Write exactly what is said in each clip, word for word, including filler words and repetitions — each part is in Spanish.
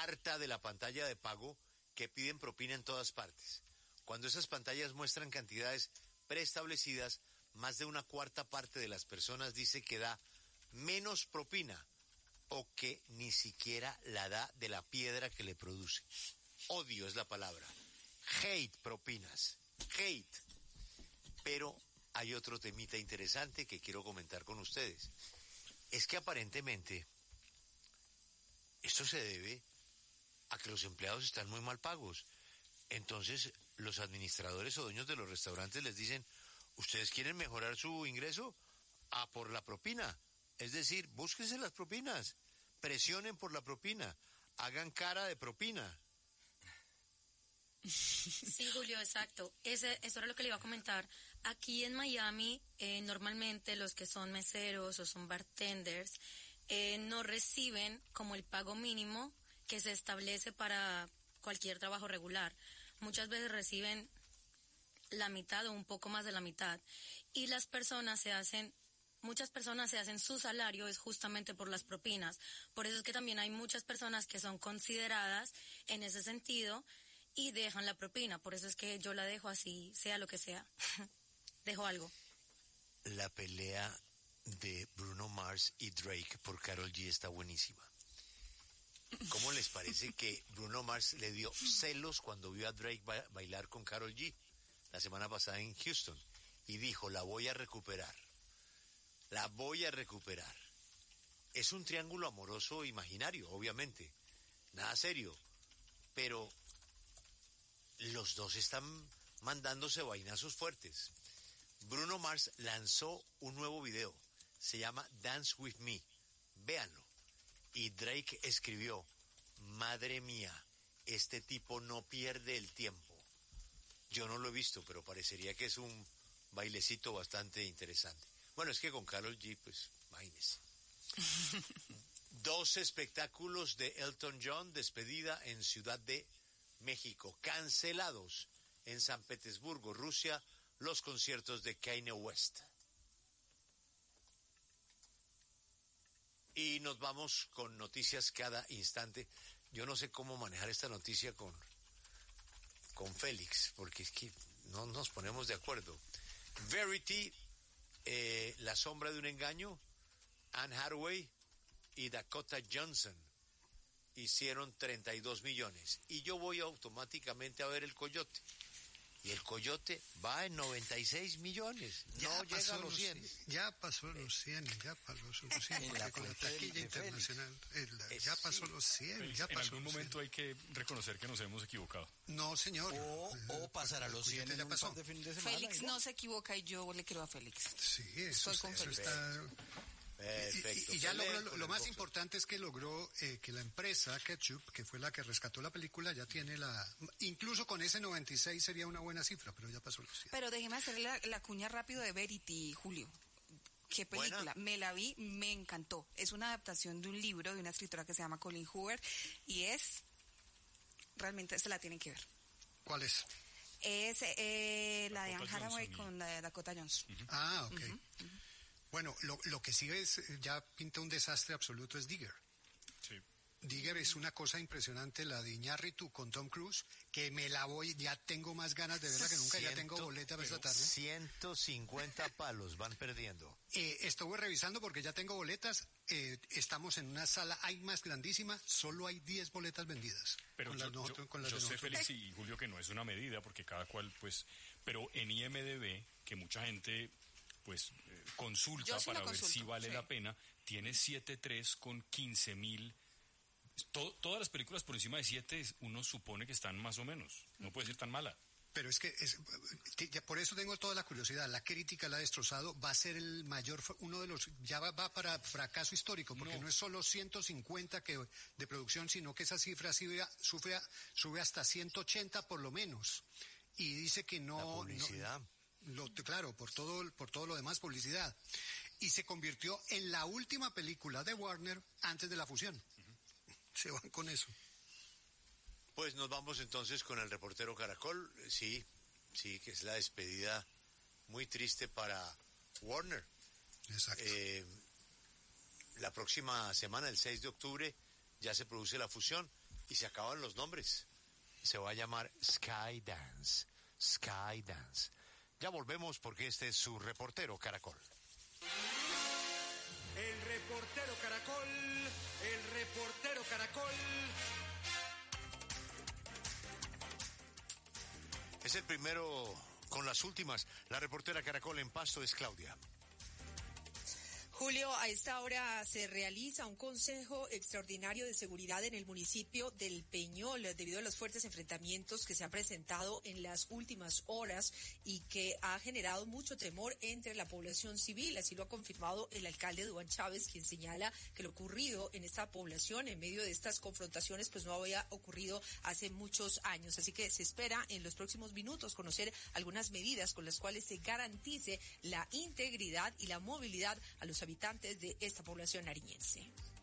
harta de la pantalla de pago que piden propina en todas partes. Cuando esas pantallas muestran cantidades preestablecidas, más de una cuarta parte de las personas dice que da menos propina o que ni siquiera la da de la piedra que le produce. Odio es la palabra. Hate propinas. Hate. Pero hay otro temita interesante que quiero comentar con ustedes. Es que aparentemente esto se debe a que los empleados están muy mal pagos. Entonces, los administradores o dueños de los restaurantes les dicen, ¿ustedes quieren mejorar su ingreso? A por la propina. Es decir, búsquense las propinas, presionen por la propina, hagan cara de propina. Sí, Julio, exacto. Ese, eso era lo que le iba a comentar. Aquí en Miami, eh, normalmente los que son meseros o son bartenders eh, no reciben como el pago mínimo que se establece para cualquier trabajo regular. Muchas veces reciben la mitad o un poco más de la mitad. Y las personas se hacen, muchas personas se hacen su salario es justamente por las propinas. Por eso es que también hay muchas personas que son consideradas en ese sentido y dejan la propina. Por eso es que yo la dejo así, sea lo que sea. Dejo algo. La pelea de Bruno Mars y Drake por Karol G está buenísima. ¿Cómo les parece que Bruno Mars le dio celos cuando vio a Drake ba- bailar con Karol G la semana pasada en Houston? Y dijo, la voy a recuperar. La voy a recuperar. Es un triángulo amoroso imaginario, obviamente. Nada serio. Pero los dos están mandándose vainazos fuertes. Bruno Mars lanzó un nuevo video. Se llama Dance With Me. Véanlo. Y Drake escribió, madre mía, este tipo no pierde el tiempo. Yo no lo he visto, pero parecería que es un bailecito bastante interesante. Bueno, es que con Karol G, pues, imagínese. Dos espectáculos de Elton John, despedida en Ciudad de México, cancelados en San Petersburgo, Rusia, los conciertos de Kanye West. Y nos vamos con noticias cada instante. Yo no sé cómo manejar esta noticia con, con Félix, porque es que no nos ponemos de acuerdo. Verity, eh, La sombra de un engaño, Anne Hathaway y Dakota Johnson hicieron treinta y dos millones. Y yo voy automáticamente a ver El Coyote. Y El Coyote va en noventa y seis millones. Ya no llega a los cien. Ya pasó los cien, ya pasó los cien. Porque con la taquilla internacional, el, ya pasó los cien. Félix, Ya en pasó algún los momento cien. hay que reconocer que nos hemos equivocado. No, señor. O, o pasar a los cien en un par de fin de semana. Félix no se equivoca y yo le creo a Félix. Sí, eso, Soy con eso Félix. está... Perfecto. Y, y ya Pelea logró, lo, con lo el más boxeo. importante es que logró eh, que la empresa Ketchup, que fue la que rescató la película, ya tiene la... Incluso con ese noventa y seis sería una buena cifra, pero ya pasó los cien. Pero déjeme hacerle la, la cuña rápido de Verity, Julio. ¿Qué película? Buena. Me la vi, me encantó. Es una adaptación de un libro de una escritora que se llama Colleen Hoover y es... Realmente se la tienen que ver. ¿Cuál es? Es eh, la de Anne Dakota Hathaway Johnson y- con la de Dakota Johnson. Ah, ok. Bueno, lo, lo que sí es, eh, ya pinta un desastre absoluto es Digger. Sí. Digger es una cosa impresionante, la de Iñárritu con Tom Cruise, que me la voy, ya tengo más ganas de verla que nunca, ya tengo Ciento- boleta para esta tarde. ciento cincuenta palos van perdiendo. Eh, estuve revisando porque ya tengo boletas, eh, estamos en una sala IMAX grandísima, solo hay diez boletas vendidas. Pero con yo, las yo- nosotros- con las yo de sé, nosotros. Félix y Julio, que no es una medida, porque cada cual, pues... Pero en I M D B, que mucha gente, pues, eh, consulta Yo sí para lo ver consulto, si vale sí. la pena, tiene siete punto tres con quince mil... To- todas las películas por encima de siete, uno supone que están más o menos. No puede ser tan mala. Pero es que es, que ya por eso tengo toda la curiosidad. La crítica la ha destrozado. Va a ser el mayor, uno de los, ya va, va para fracaso histórico, porque no, No. es solo ciento cincuenta que, de producción, sino que esa cifra sube, a- sube, a- sube hasta ciento ochenta por lo menos. Y dice que no... La publicidad. no- lo, claro, por todo, por todo lo demás, publicidad. Y se convirtió en la última película de Warner antes de la fusión. Se van con eso. Pues nos vamos entonces con el reportero Caracol. Sí, sí, que es la despedida muy triste para Warner. Exacto. Eh, la próxima semana, el seis de octubre, ya se produce la fusión Y se acaban los nombres. Se va a llamar Skydance. Skydance. Ya volvemos porque este es su reportero Caracol. El reportero Caracol, el reportero Caracol. Es el primero con las últimas. La reportera Caracol en Pasto es Claudia. Julio, a esta hora se realiza un consejo extraordinario de seguridad en el municipio del Peñol debido a los fuertes enfrentamientos que se han presentado en las últimas horas y que ha generado mucho temor entre la población civil. Así lo ha confirmado el alcalde Duván Chávez, quien señala que lo ocurrido en esta población en medio de estas confrontaciones pues no había ocurrido hace muchos años. Así que se espera en los próximos minutos conocer algunas medidas con las cuales se garantice la integridad y la movilidad a los habitantes de esta población nariñense.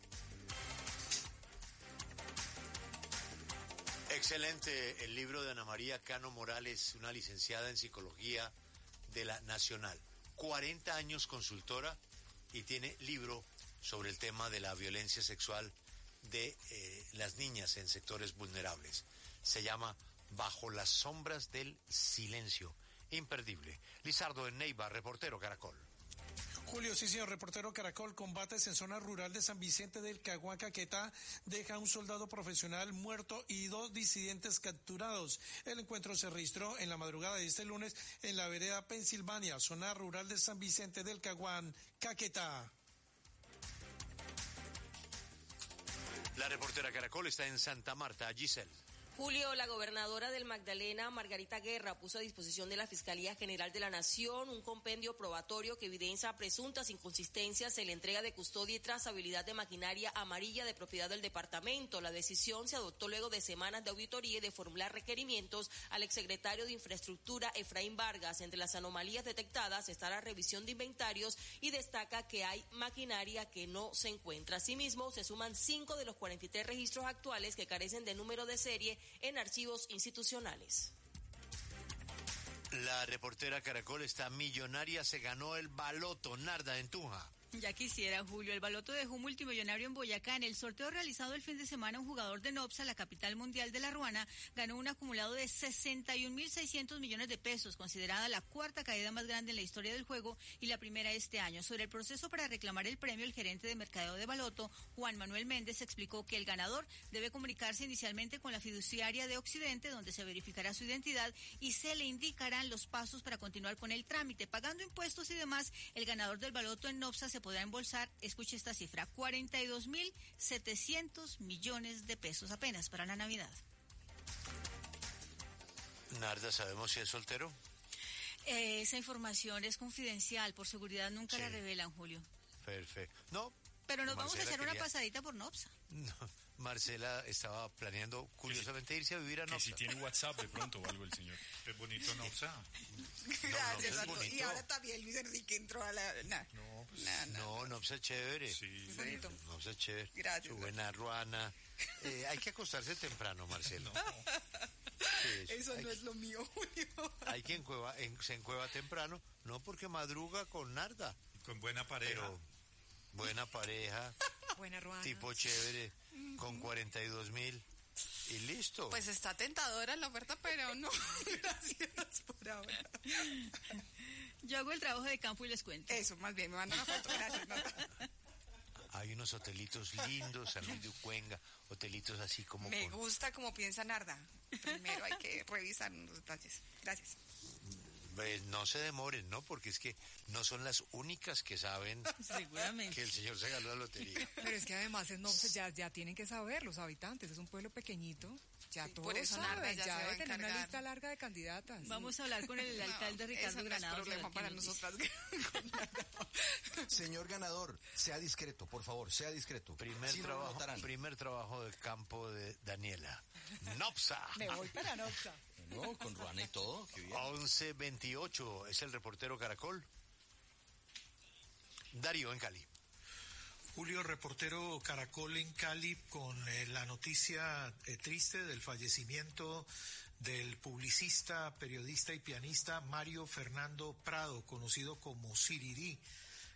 Excelente el libro de Ana María Cano Morales, una licenciada en psicología de la Nacional. cuarenta años consultora y tiene libro sobre el tema de la violencia sexual de eh, las niñas en sectores vulnerables. Se llama Bajo las sombras del silencio. Imperdible. Lizardo en Neiva, reportero Caracol. Julio, sí señor, reportero Caracol. Combates en zona rural de San Vicente del Caguán, Caquetá, deja un soldado profesional muerto y dos disidentes capturados. El encuentro se registró en la madrugada de este lunes en la vereda Pensilvania, zona rural de San Vicente del Caguán, Caquetá. La reportera Caracol está en Santa Marta, Giselle. Julio, la gobernadora del Magdalena, Margarita Guerra, puso a disposición de la Fiscalía General de la Nación un compendio probatorio que evidencia presuntas inconsistencias en la entrega de custodia y trazabilidad de maquinaria amarilla de propiedad del departamento. La decisión se adoptó luego de semanas de auditoría y de formular requerimientos al exsecretario de Infraestructura, Efraín Vargas. Entre las anomalías detectadas está la revisión de inventarios y destaca que hay maquinaria que no se encuentra. Asimismo, se suman cinco de los cuarenta y tres registros actuales que carecen de número de serie en archivos institucionales. La reportera Caracol está millonaria, se ganó el baloto. Narda en Tunja. Ya quisiera, Julio. El baloto dejó un multimillonario en Boyacá. En el sorteo realizado el fin de semana, un jugador de Nopsa, la capital mundial de la ruana, ganó un acumulado de sesenta y un mil seiscientos millones de pesos, considerada la cuarta caída más grande en la historia del juego y la primera este año. Sobre el proceso para reclamar el premio, el gerente de mercadeo de baloto, Juan Manuel Méndez, explicó que el ganador debe comunicarse inicialmente con la fiduciaria de Occidente, donde se verificará su identidad y se le indicarán los pasos para continuar con el trámite. Pagando impuestos y demás, el ganador del baloto en Nopsa se podrá embolsar, escuche esta cifra, cuarenta y dos mil setecientos millones de pesos apenas para la Navidad. Narda, ¿sabemos si es soltero? Eh, esa información es confidencial, por seguridad nunca sí. la revelan, Julio. Perfecto. No. Pero nos Marcela vamos a hacer quería... una pasadita por Nopsa. No, Marcela estaba planeando curiosamente irse a vivir a Nopsa. Que si tiene WhatsApp de pronto o algo el señor. Es bonito Nopsa. Gracias, no, no, Pato. Y ahora también Luis Enrique entró a la... Nah. No, pues, nah, nah. no, Nopsa es chévere. Sí. Muy bonito. Nopsa es chévere. Gracias. Su buena ruana. Eh, hay que acostarse temprano, Marcelo. No. Sí, eso eso hay no que, es lo mío, Julio. Hay quien cueva, en, se encueva temprano, no porque madruga con Narda. Y con buena pareja. Pero buena pareja. Buena ruana. Tipo chévere, con cuarenta y dos mil. Y listo. Pues está tentadora la oferta, pero no. Gracias por ahora. Yo hago el trabajo de campo y les cuento. Eso, más bien, me mandan una foto. Gracias. No. Hay unos hotelitos lindos, San Luis de Ucuenga, hotelitos así como Me con... gusta como piensa Narda. Primero hay que revisar los detalles. Gracias. Pues no se demoren, ¿no? Porque es que no son las únicas que saben Seguramente. que el señor se ganó la lotería. Pero es que además en Nopsa ya, ya tienen que saber los habitantes, es un pueblo pequeñito, ya Sí, todos por eso Narda saben, ya ya se va debe a tener una encargar. lista larga de candidatas. Vamos a hablar con el alcalde No, Ricardo eso no Granados. es problema para nosotras. Señor ganador, sea discreto, por favor, sea discreto. Primer, Si no, trabajo, lo notarán. primer trabajo de campo de Daniela. Nopsa. Me voy para Nopsa. No, con Ruana y todo, qué bien. once veintiocho es el reportero Caracol. Darío en Cali. Julio, reportero Caracol en Cali, con eh, la noticia eh, triste del fallecimiento del publicista, periodista y pianista Mario Fernando Prado, conocido como Sirirí.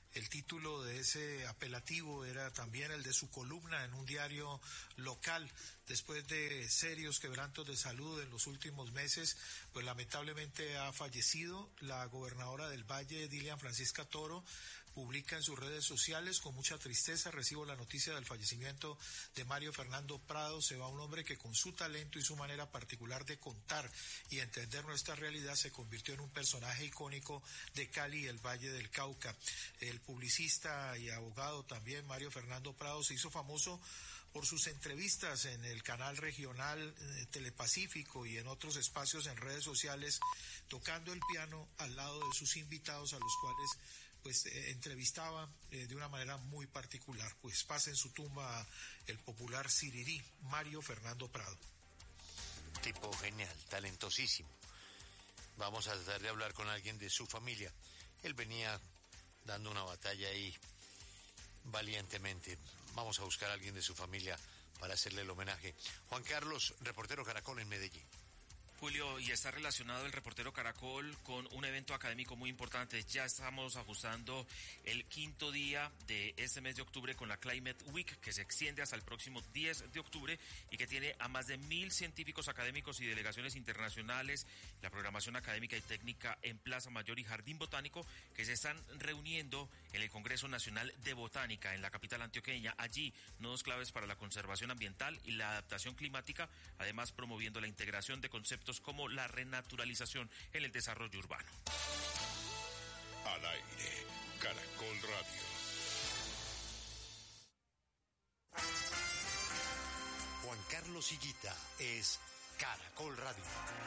El título de ese apelativo era también el de su columna en un diario local. Después de serios quebrantos de salud en los últimos meses, pues lamentablemente ha fallecido. La gobernadora del Valle, Dilian Francisca Toro, publica en sus redes sociales: con mucha tristeza recibo la noticia del fallecimiento de Mario Fernando Prado. Se va un hombre que con su talento y su manera particular de contar y entender nuestra realidad se convirtió en un personaje icónico de Cali y el Valle del Cauca. El publicista y abogado también Mario Fernando Prado se hizo famoso por sus entrevistas en el canal regional eh, Telepacífico y en otros espacios en redes sociales, tocando el piano al lado de sus invitados, a los cuales pues eh, entrevistaba eh, de una manera muy particular. Pues pasa en su tumba el popular Sirirí, Mario Fernando Prado. Tipo genial, talentosísimo. Vamos a tratar de hablar con alguien de su familia. Él venía dando una batalla ahí valientemente. Vamos a buscar a alguien de su familia para hacerle el homenaje. Juan Carlos, reportero Caracol en Medellín. Julio, y está relacionado el reportero Caracol con un evento académico muy importante. Ya estamos ajustando el quinto día de este mes de octubre con la Climate Week, que se extiende hasta el próximo diez de octubre y que tiene a más de mil científicos académicos y delegaciones internacionales, la programación académica y técnica en Plaza Mayor y Jardín Botánico, que se están reuniendo en el Congreso Nacional de Botánica en la capital antioqueña. Allí, nodos claves para la conservación ambiental y la adaptación climática, además promoviendo la integración de conceptos como la renaturalización en el desarrollo urbano. Al aire, Caracol Radio. Juan Carlos Higuita es Caracol Radio.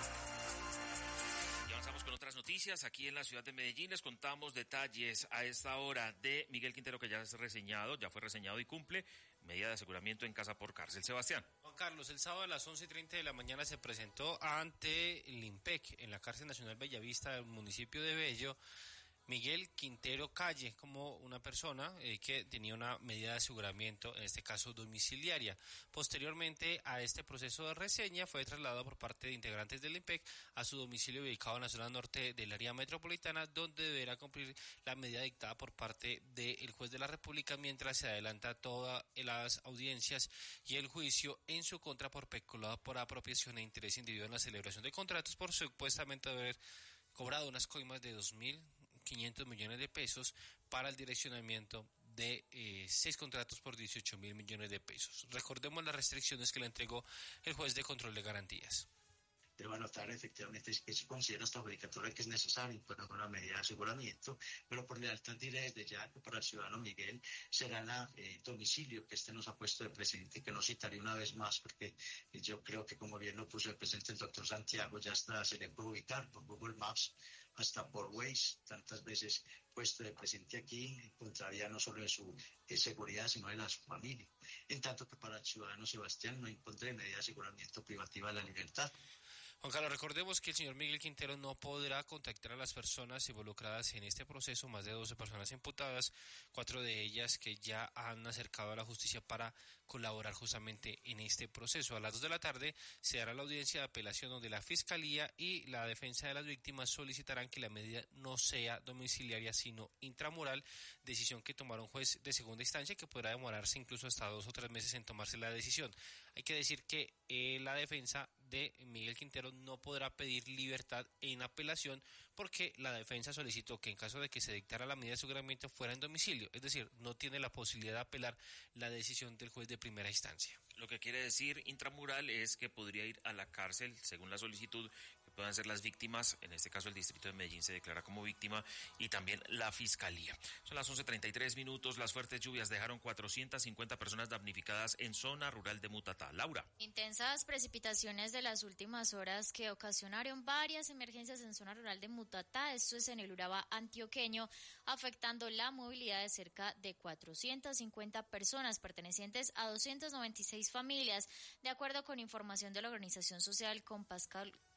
Y avanzamos con otras noticias. Aquí en la ciudad de Medellín les contamos detalles a esta hora de Miguel Quintero, que ya es reseñado, ya fue reseñado y cumple medida de aseguramiento en casa por cárcel. Sebastián. Juan Carlos, el sábado a las once y treinta de la mañana se presentó ante el IMPEC en la cárcel nacional Bellavista del municipio de Bello Miguel Quintero Calle, como una persona eh, que tenía una medida de aseguramiento, en este caso domiciliaria. Posteriormente a este proceso de reseña fue trasladado por parte de integrantes del IMPEC a su domicilio ubicado en la zona norte del área metropolitana, donde deberá cumplir la medida dictada por parte del juez de la República mientras se adelanta todas las audiencias y el juicio en su contra por peculado por apropiación e interés indebido en la celebración de contratos por supuestamente haber cobrado unas coimas de dos mil quinientos millones de pesos para el direccionamiento de eh, seis contratos por dieciocho mil millones de pesos. Recordemos las restricciones que le entregó el juez de control de garantías. Debo anotar efectivamente que se considera esta judicatoria que es necesaria imponer una medida de aseguramiento, pero por lealtad diré desde ya que para el ciudadano Miguel será el eh, domicilio que este nos ha puesto de presidente, que no citaré una vez más porque eh, yo creo que como bien lo puso el presidente el doctor Santiago, ya hasta se le puede ubicar por Google Maps, hasta por Waze, tantas veces puesto de presente aquí, encontraría no solo de su eh, seguridad, sino de la su familia. En tanto que para el ciudadano Sebastián no impondré medida de aseguramiento privativa de la libertad. Juan Carlos, recordemos que el señor Miguel Quintero no podrá contactar a las personas involucradas en este proceso, más de doce personas imputadas, cuatro de ellas que ya han acercado a la justicia para colaborar justamente en este proceso. A las dos de la tarde se dará la audiencia de apelación donde la Fiscalía y la defensa de las víctimas solicitarán que la medida no sea domiciliaria sino intramural, decisión que tomará un juez de segunda instancia que podrá demorarse incluso hasta dos o tres meses en tomarse la decisión. Hay que decir que eh, la defensa de Miguel Quintero no podrá pedir libertad en apelación porque la defensa solicitó que en caso de que se dictara la medida de aseguramiento fuera en domicilio, es decir, no tiene la posibilidad de apelar la decisión del juez de primera instancia. Lo que quiere decir intramural es que podría ir a la cárcel según la solicitud que puedan ser las víctimas, en este caso el distrito de Medellín se declara como víctima y también la Fiscalía. Son las once treinta y tres minutos, las fuertes lluvias dejaron cuatrocientas cincuenta personas damnificadas en zona rural de Mutatá. Laura. Intensas precipitaciones de las últimas horas que ocasionaron varias emergencias en zona rural de Mutatá, esto es en el Urabá antioqueño, afectando la movilidad de cerca de cuatrocientas cincuenta personas pertenecientes a doscientas noventa y seis familias, de acuerdo con información de la organización social Compás Los de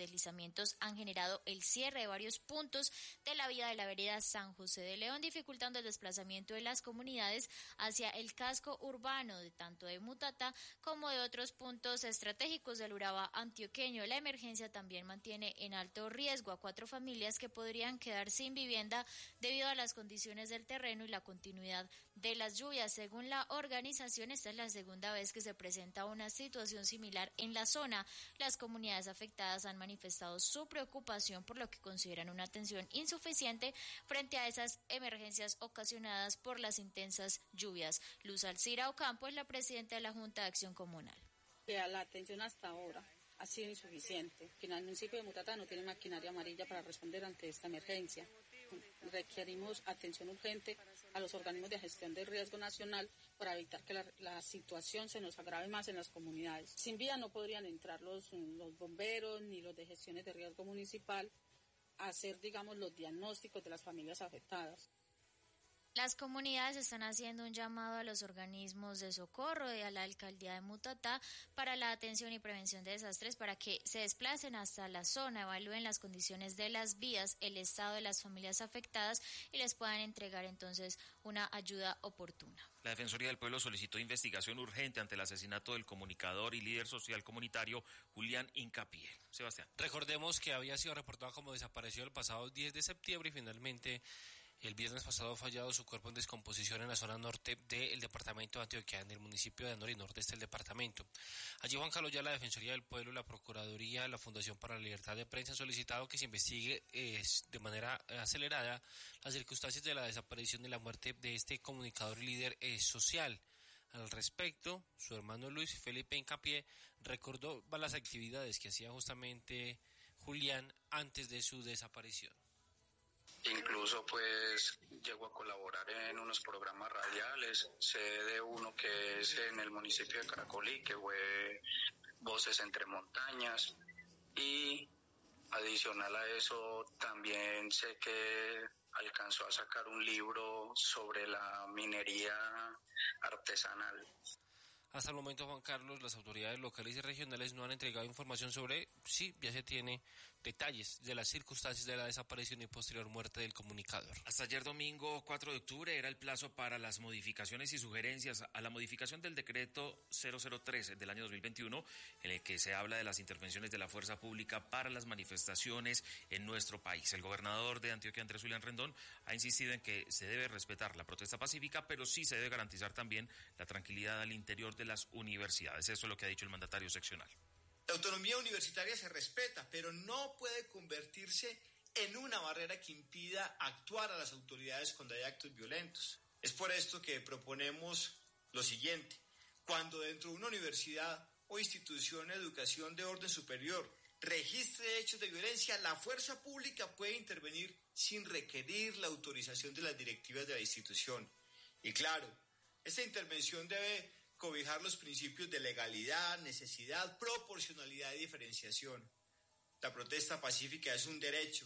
deslizamientos han generado el cierre de varios puntos de la vía de la vereda San José de León, dificultando el desplazamiento de las comunidades hacia el casco urbano de tanto de Mutatá como de otros puntos estratégicos del Urabá antioqueño. La emergencia también mantiene en alto riesgo a cuatro familias que podrían quedar sin vivienda debido a las condiciones del terreno y la continuidad de las lluvias. Según la organización, esta es la segunda vez que se presenta una situación similar en la zona. Las comunidades afectadas han manifestado su preocupación por lo que consideran una atención insuficiente frente a esas emergencias ocasionadas por las intensas lluvias. Luz Alcira Ocampo es la presidenta de la Junta de Acción Comunal. La atención hasta ahora ha sido insuficiente. Que el municipio de Mutatá no tiene maquinaria amarilla para responder ante esta emergencia. Requerimos atención urgente a los organismos de gestión de riesgo nacional para evitar que la, la situación se nos agrave más en las comunidades. Sin vía no podrían entrar los, los bomberos ni los de gestiones de riesgo municipal a hacer, digamos, los diagnósticos de las familias afectadas. Las comunidades están haciendo un llamado a los organismos de socorro y a la alcaldía de Mutatá para la atención y prevención de desastres para que se desplacen hasta la zona, evalúen las condiciones de las vías, el estado de las familias afectadas y les puedan entregar entonces una ayuda oportuna. La Defensoría del Pueblo solicitó investigación urgente ante el asesinato del comunicador y líder social comunitario Julián Hincapié. Sebastián. Recordemos que había sido reportado como desaparecido el pasado diez de septiembre y finalmente el viernes pasado fue hallado su cuerpo en descomposición en la zona norte del departamento de Antioquia, en el municipio de Nor y nordeste del departamento. Allí Juan Carlos ya la Defensoría del Pueblo, la Procuraduría, la Fundación para la Libertad de Prensa han solicitado que se investigue eh, de manera acelerada las circunstancias de la desaparición y la muerte de este comunicador y líder eh, social. Al respecto, su hermano Luis Felipe Hincapié recordó las actividades que hacía justamente Julián antes de su desaparición. Incluso pues llegó a colaborar en unos programas radiales, sé de uno que es en el municipio de Caracolí, que fue Voces entre Montañas, y adicional a eso también sé que alcanzó a sacar un libro sobre la minería artesanal. Hasta el momento, Juan Carlos, las autoridades locales y regionales no han entregado información sobre si ya se tiene detalles de las circunstancias de la desaparición y posterior muerte del comunicador. Hasta ayer domingo cuatro de octubre era el plazo para las modificaciones y sugerencias a la modificación del decreto cero cero tres del año dos mil veintiuno, en el que se habla de las intervenciones de la fuerza pública para las manifestaciones en nuestro país. El gobernador de Antioquia, Andrés Julián Rendón, ha insistido en que se debe respetar la protesta pacífica, pero sí se debe garantizar también la tranquilidad al interior de las universidades. Eso es lo que ha dicho el mandatario seccional. La autonomía universitaria se respeta, pero no puede convertirse en una barrera que impida actuar a las autoridades cuando hay actos violentos. Es por esto que proponemos lo siguiente: cuando dentro de una universidad o institución de educación de orden superior registre hechos de violencia, la fuerza pública puede intervenir sin requerir la autorización de las directivas de la institución. Y claro, esta intervención debe cobijar los principios de legalidad, necesidad, proporcionalidad y diferenciación. La protesta pacífica es un derecho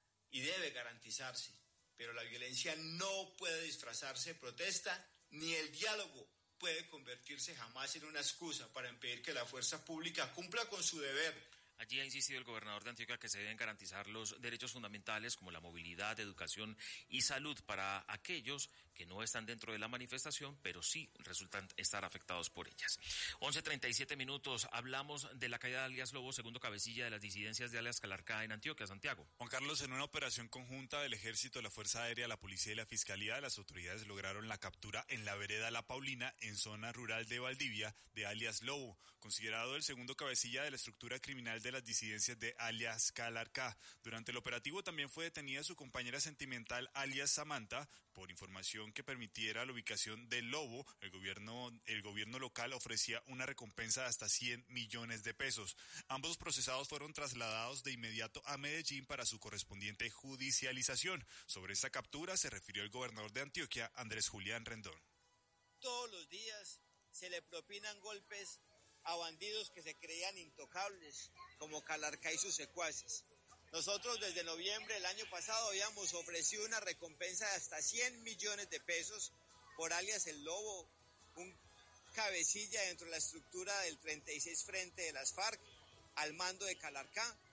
y debe garantizarse, pero la violencia no puede disfrazarse de protesta, ni el diálogo puede convertirse jamás en una excusa para impedir que la fuerza pública cumpla con su deber. Allí ha insistido el gobernador de Antioquia que se deben garantizar los derechos fundamentales como la movilidad, educación y salud para aquellos que no están dentro de la manifestación, pero sí resultan estar afectados por ellas. once treinta y siete minutos, hablamos de la caída de alias Lobo, segundo cabecilla de las disidencias de alias Calarcá en Antioquia, Santiago. Juan Carlos, en una operación conjunta del Ejército, la Fuerza Aérea, la Policía y la Fiscalía, las autoridades lograron la captura en la vereda La Paulina, en zona rural de Valdivia, de alias Lobo, considerado el segundo cabecilla de la estructura criminal de las disidencias de alias Calarcá. Durante el operativo también fue detenida su compañera sentimental alias Samantha. Por información que permitiera la ubicación del Lobo, el gobierno, el gobierno local ofrecía una recompensa de hasta cien millones de pesos. Ambos procesados fueron trasladados de inmediato a Medellín para su correspondiente judicialización. Sobre esta captura se refirió el gobernador de Antioquia, Andrés Julián Rendón. Todos los días se le propinan golpes a bandidos que se creían intocables, como Calarcá y sus secuaces. Nosotros desde noviembre del año pasado habíamos ofrecido una recompensa de hasta cien millones de pesos por alias El Lobo, un cabecilla dentro de la estructura del treinta y seis Frente de las FARC, al mando de Calarcá,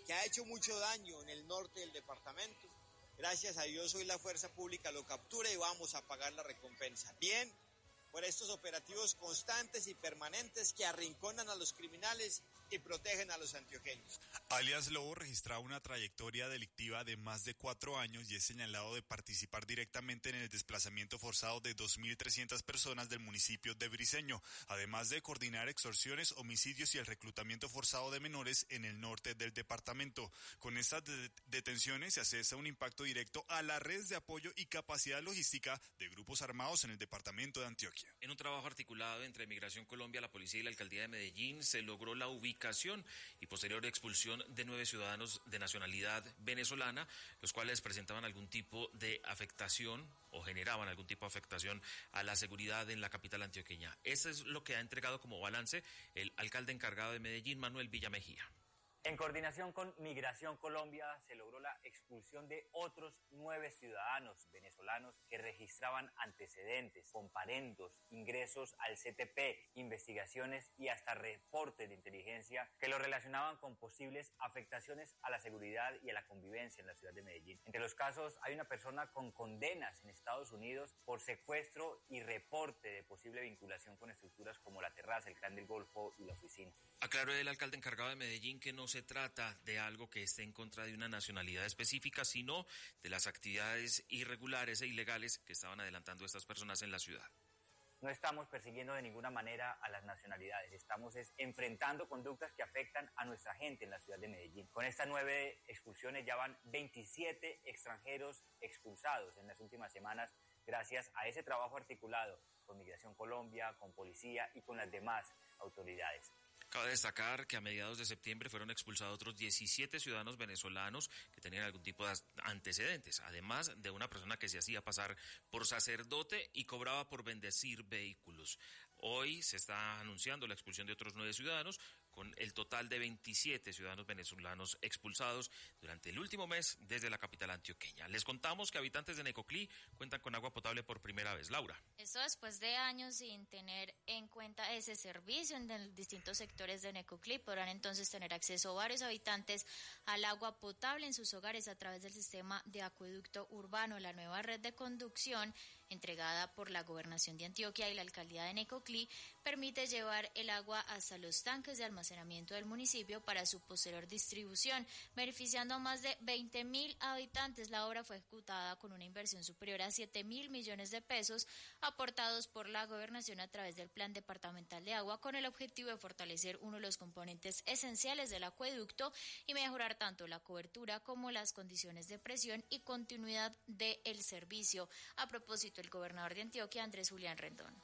que ha hecho mucho daño en el norte del departamento. Gracias a Dios hoy la fuerza pública lo captura y vamos a pagar la recompensa. Bien, por estos operativos constantes y permanentes que arrinconan a los criminales y protegen a los antioqueños. Alias Lobo registraba una trayectoria delictiva de más de cuatro años y es señalado de participar directamente en el desplazamiento forzado de dos mil trescientas personas del municipio de Briceño, además de coordinar extorsiones, homicidios y el reclutamiento forzado de menores en el norte del departamento. Con estas de- detenciones se accesa un impacto directo a la red de apoyo y capacidad logística de grupos armados en el departamento de Antioquia. En un trabajo articulado entre Migración Colombia, la Policía y la Alcaldía de Medellín se logró la ubicación y posterior expulsión de nueve ciudadanos de nacionalidad venezolana, los cuales presentaban algún tipo de afectación o generaban algún tipo de afectación a la seguridad en la capital antioqueña. Eso es lo que ha entregado como balance el alcalde encargado de Medellín, Manuel Villamejía. En coordinación con Migración Colombia se logró la expulsión de otros nueve ciudadanos venezolanos que registraban antecedentes, comparendos, ingresos al C T P, investigaciones y hasta reportes de inteligencia que lo relacionaban con posibles afectaciones a la seguridad y a la convivencia en la ciudad de Medellín. Entre los casos hay una persona con condenas en Estados Unidos por secuestro y reporte de posible vinculación con estructuras como la terraza, el Clan del Golfo y la oficina. Aclaró el alcalde encargado de Medellín que no se trata de algo que esté en contra de una nacionalidad específica, sino de las actividades irregulares e ilegales que estaban adelantando estas personas en la ciudad. No estamos persiguiendo de ninguna manera a las nacionalidades, estamos es, enfrentando conductas que afectan a nuestra gente en la ciudad de Medellín. Con estas nueve expulsiones ya van veintisiete extranjeros expulsados en las últimas semanas gracias a ese trabajo articulado con Migración Colombia, con Policía y con las demás autoridades. Cabe destacar que a mediados de septiembre fueron expulsados otros diecisiete ciudadanos venezolanos que tenían algún tipo de antecedentes, además de una persona que se hacía pasar por sacerdote y cobraba por bendecir vehículos. Hoy se está anunciando la expulsión de otros nueve ciudadanos, con el total de veintisiete ciudadanos venezolanos expulsados durante el último mes desde la capital antioqueña. Les contamos que habitantes de Necoclí cuentan con agua potable por primera vez. Laura. Esto después de años sin tener en cuenta ese servicio en los distintos sectores de Necoclí. Podrán entonces tener acceso varios habitantes al agua potable en sus hogares a través del sistema de acueducto urbano. La nueva red de conducción entregada por la Gobernación de Antioquia y la Alcaldía de Necoclí permite llevar el agua hasta los tanques de almacenamiento del municipio para su posterior distribución, beneficiando a más de veinte mil habitantes. La obra fue ejecutada con una inversión superior a siete mil millones de pesos aportados por la Gobernación a través del Plan Departamental de Agua, con el objetivo de fortalecer uno de los componentes esenciales del acueducto y mejorar tanto la cobertura como las condiciones de presión y continuidad del servicio. A propósito, el gobernador de Antioquia, Andrés Julián Rendón.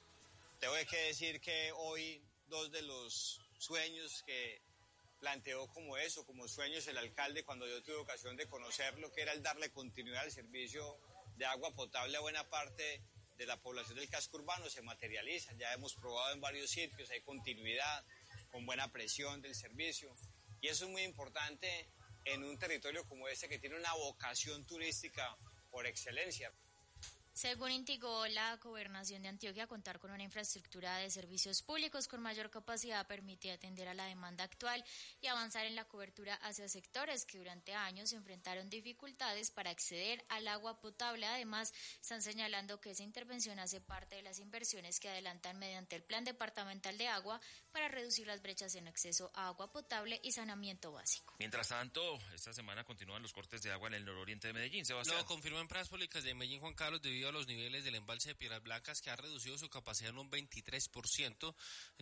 Tengo que decir que hoy dos de los sueños que planteó como eso, como sueños el alcalde cuando yo tuve ocasión de conocerlo, que era el darle continuidad al servicio de agua potable a buena parte de la población del casco urbano, se materializan. Ya hemos probado en varios sitios, hay continuidad, con buena presión del servicio, y eso es muy importante en un territorio como este que tiene una vocación turística por excelencia. Según indicó la Gobernación de Antioquia, contar con una infraestructura de servicios públicos con mayor capacidad permite atender a la demanda actual y avanzar en la cobertura hacia sectores que durante años enfrentaron dificultades para acceder al agua potable. Además, están señalando que esa intervención hace parte de las inversiones que adelantan mediante el Plan Departamental de Agua para reducir las brechas en acceso a agua potable y saneamiento básico. Mientras tanto, esta semana continúan los cortes de agua en el nororiente de Medellín. Sebastián. Lo confirmó en Pras Públicas de Medellín, Juan Carlos, debido a los niveles del embalse de Piedras Blancas, que ha reducido su capacidad en un veintitrés por ciento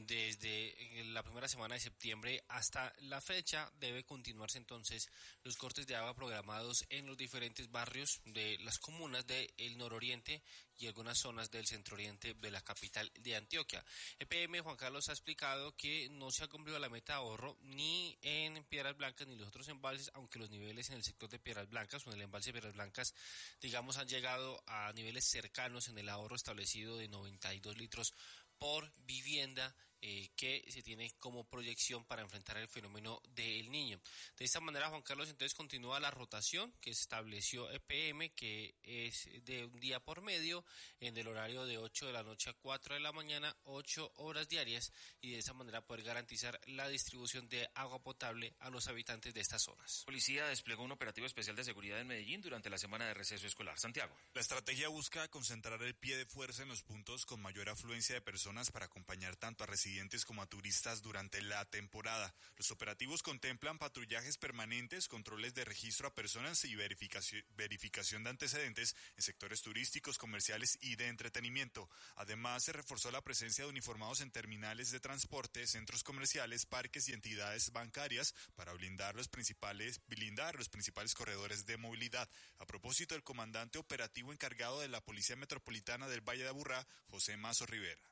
desde la primera semana de septiembre hasta la fecha. Debe continuarse entonces los cortes de agua programados en los diferentes barrios de las comunas del nororiente y algunas zonas del centro oriente de la capital de Antioquia. E P M, Juan Carlos, ha explicado que no se ha cumplido la meta de ahorro ni en Piedras Blancas ni los otros embalses, aunque los niveles en el sector de Piedras Blancas o en el embalse de Piedras Blancas, digamos, han llegado a niveles cercanos en el ahorro establecido de noventa y dos litros por vivienda eh, que se tiene como proyección para enfrentar el fenómeno del Niño. De esta manera, Juan Carlos, entonces continúa la rotación que estableció E P M, que es de un día por medio, en el horario de ocho de la noche a cuatro de la mañana, ocho horas diarias, y de esa manera poder garantizar la distribución de agua potable a los habitantes de estas zonas. La policía desplegó un operativo especial de seguridad en Medellín durante la semana de receso escolar. Santiago. La estrategia busca concentrar el pie de fuerza en los puntos con mayor afluencia de personas para acompañar tanto a residentes como a turistas durante la temporada. Los operativos contemplan patrullajes permanentes, controles de registro a personas y verificación, verificación de antecedentes en sectores turísticos, comerciales y de entretenimiento. Además, se reforzó la presencia de uniformados en terminales de transporte, centros comerciales, parques y entidades bancarias para blindar los principales, blindar los principales corredores de movilidad. A propósito, el comandante operativo encargado de la Policía Metropolitana del Valle de Aburrá, José Mazo Rivera.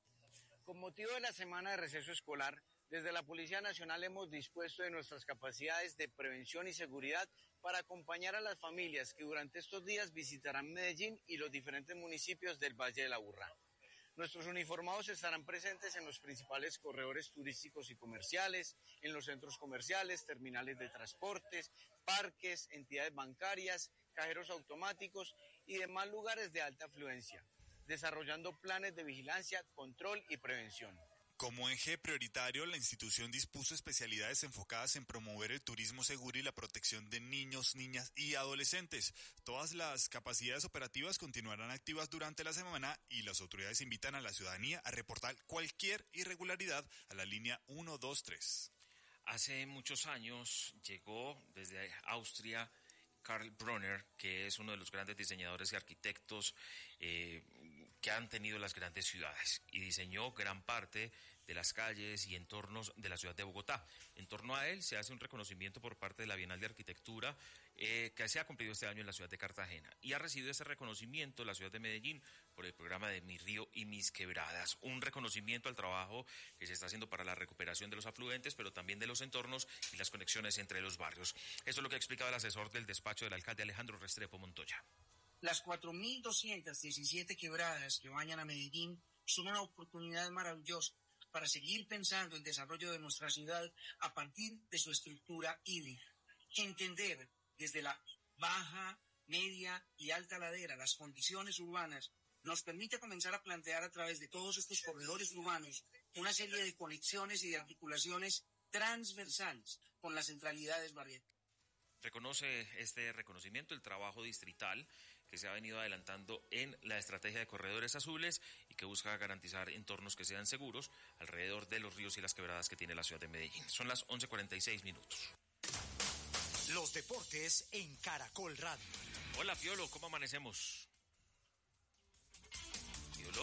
Con motivo de la semana de receso escolar, desde la Policía Nacional hemos dispuesto de nuestras capacidades de prevención y seguridad para acompañar a las familias que durante estos días visitarán Medellín y los diferentes municipios del Valle de Aburrá. Nuestros uniformados estarán presentes en los principales corredores turísticos y comerciales, en los centros comerciales, terminales de transportes, parques, entidades bancarias, cajeros automáticos y demás lugares de alta afluencia, desarrollando planes de vigilancia, control y prevención. Como eje prioritario, la institución dispuso especialidades enfocadas en promover el turismo seguro y la protección de niños, niñas y adolescentes. Todas las capacidades operativas continuarán activas durante la semana y las autoridades invitan a la ciudadanía a reportar cualquier irregularidad a la línea uno dos tres. Hace muchos años llegó desde Austria Karl Brunner, que es uno de los grandes diseñadores y arquitectos eh, que han tenido las grandes ciudades, y diseñó gran parte de las calles y entornos de la ciudad de Bogotá. En torno a él se hace un reconocimiento por parte de la Bienal de Arquitectura eh, que se ha cumplido este año en la ciudad de Cartagena, y ha recibido ese reconocimiento la ciudad de Medellín por el programa de Mi Río y Mis Quebradas, un reconocimiento al trabajo que se está haciendo para la recuperación de los afluentes, pero también de los entornos y las conexiones entre los barrios. Eso es lo que explicaba el asesor del despacho del alcalde Alejandro Restrepo Montoya. Las cuatro mil doscientas diecisiete quebradas que bañan a Medellín son una oportunidad maravillosa para seguir pensando el desarrollo de nuestra ciudad a partir de su estructura hídrica. Entender desde la baja, media y alta ladera las condiciones urbanas nos permite comenzar a plantear a través de todos estos corredores urbanos una serie de conexiones y de articulaciones transversales con las centralidades barriales. Reconoce este reconocimiento el trabajo distrital que se ha venido adelantando en la estrategia de corredores azules y que busca garantizar entornos que sean seguros alrededor de los ríos y las quebradas que tiene la ciudad de Medellín. Son las once cuarenta y seis minutos. Los deportes en Caracol Radio. Hola, Piolo, ¿cómo amanecemos? ¿Piolo?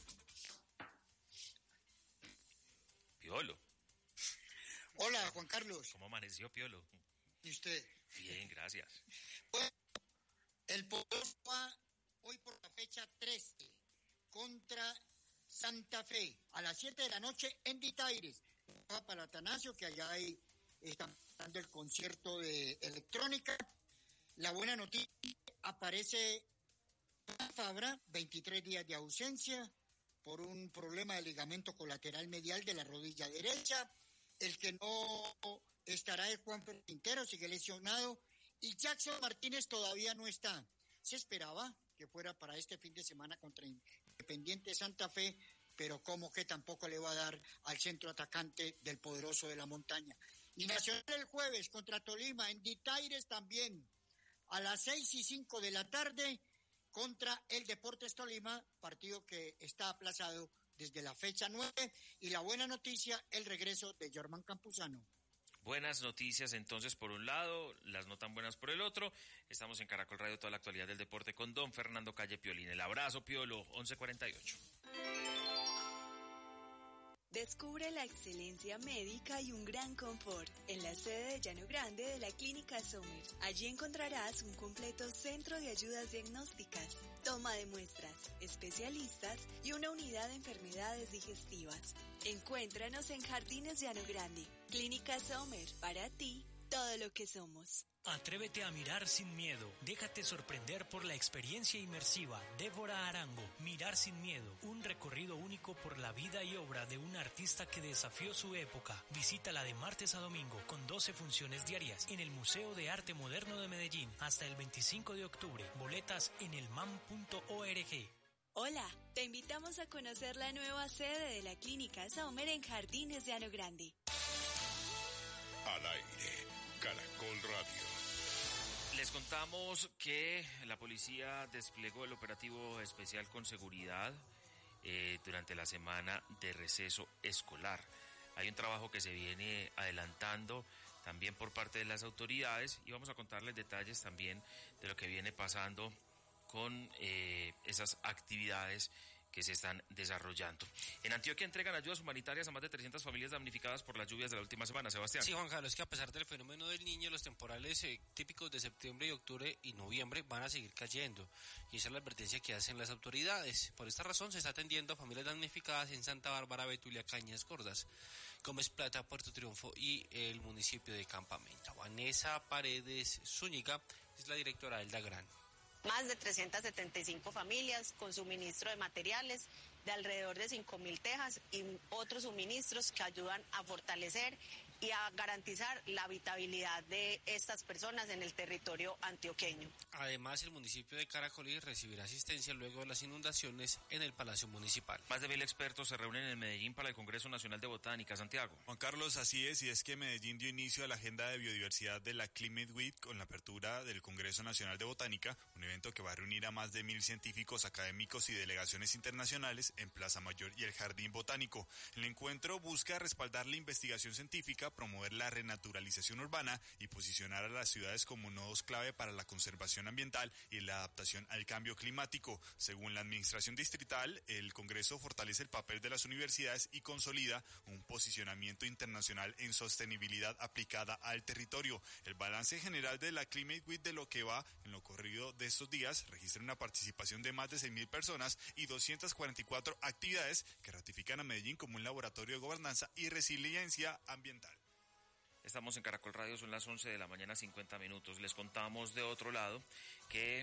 Piolo. Hola, Juan Carlos. ¿Cómo amaneció, Piolo? ¿Y usted? Bien, gracias. Bueno, el Poderoso va hoy por la fecha trece contra Santa Fe a las siete de la noche en Ditaires. Va para Atanasio, que allá hay, están dando el concierto de electrónica. La buena noticia, aparece Fabra, veintitrés días de ausencia por un problema de ligamento colateral medial de la rodilla derecha. El que no estará es Juan Quintero, sigue lesionado, y Jackson Martínez todavía no está. Se esperaba que fuera para este fin de semana contra Independiente Santa Fe, pero como que tampoco le va a dar al centro atacante del Poderoso de la Montaña. Y Nacional el jueves contra Tolima, en Ditaires también, a las seis y cinco de la tarde, contra el Deportes Tolima, partido que está aplazado desde la fecha nueve, y la buena noticia, el regreso de Germán Campuzano. Buenas noticias entonces por un lado, las no tan buenas por el otro. Estamos en Caracol Radio, toda la actualidad del deporte con don Fernando Calle Piolín. El abrazo, Piolo, once cuarenta y ocho. Descubre la excelencia médica y un gran confort en la sede de Llano Grande de la Clínica Sommer. Allí encontrarás un completo centro de ayudas diagnósticas, toma de muestras, especialistas y una unidad de enfermedades digestivas. Encuéntranos en Jardines Llano Grande. Clínica Sommer, para ti, todo lo que somos. Atrévete a mirar sin miedo. Déjate sorprender por la experiencia inmersiva. Débora Arango, Mirar sin miedo. Un recorrido único por la vida y obra de un artista que desafió su época. Visítala de martes a domingo con doce funciones diarias en el Museo de Arte Moderno de Medellín hasta el veinticinco de octubre. Boletas en elmam punto org. Hola, te invitamos a conocer la nueva sede de la Clínica Sommer en Jardines de Llano Grande. Al aire, Caracol Radio. Les contamos que la policía desplegó el operativo especial con seguridad eh, durante la semana de receso escolar. Hay un trabajo que se viene adelantando también por parte de las autoridades y vamos a contarles detalles también de lo que viene pasando con eh, esas actividades que se están desarrollando. En Antioquia entregan ayudas humanitarias a más de trescientas familias damnificadas por las lluvias de la última semana. Sebastián. Sí, Juan Carlos, que a pesar del fenómeno del Niño, los temporales eh, típicos de septiembre y octubre y noviembre van a seguir cayendo. Y esa es la advertencia que hacen las autoridades. Por esta razón se está atendiendo a familias damnificadas en Santa Bárbara, Betulia, Cañas Gordas, Gómez Plata, Puerto Triunfo y el municipio de Campamento. Vanessa Paredes Zúñiga es la directora del DAGRAN. Más de trescientas setenta y cinco familias con suministro de materiales de alrededor de cinco mil tejas y otros suministros que ayudan a fortalecer y a garantizar la habitabilidad de estas personas en el territorio antioqueño. Además, el municipio de Caracolí recibirá asistencia luego de las inundaciones en el Palacio Municipal. Más de mil expertos se reúnen en Medellín para el Congreso Nacional de Botánica. Santiago. Juan Carlos, así es, y es que Medellín dio inicio a la agenda de biodiversidad de la Climate Week con la apertura del Congreso Nacional de Botánica, un evento que va a reunir a más de mil científicos, académicos y delegaciones internacionales en Plaza Mayor y el Jardín Botánico. El encuentro busca respaldar la investigación científica, promover la renaturalización urbana y posicionar a las ciudades como nodos clave para la conservación ambiental y la adaptación al cambio climático. Según la administración distrital, el Congreso fortalece el papel de las universidades y consolida un posicionamiento internacional en sostenibilidad aplicada al territorio. El balance general de la Climate Week de lo que va en lo corrido de estos días registra una participación de más de seis mil personas y doscientas cuarenta y cuatro actividades que ratifican a Medellín como un laboratorio de gobernanza y resiliencia ambiental. Estamos en Caracol Radio, son las once de la mañana, cincuenta minutos. Les contamos de otro lado que,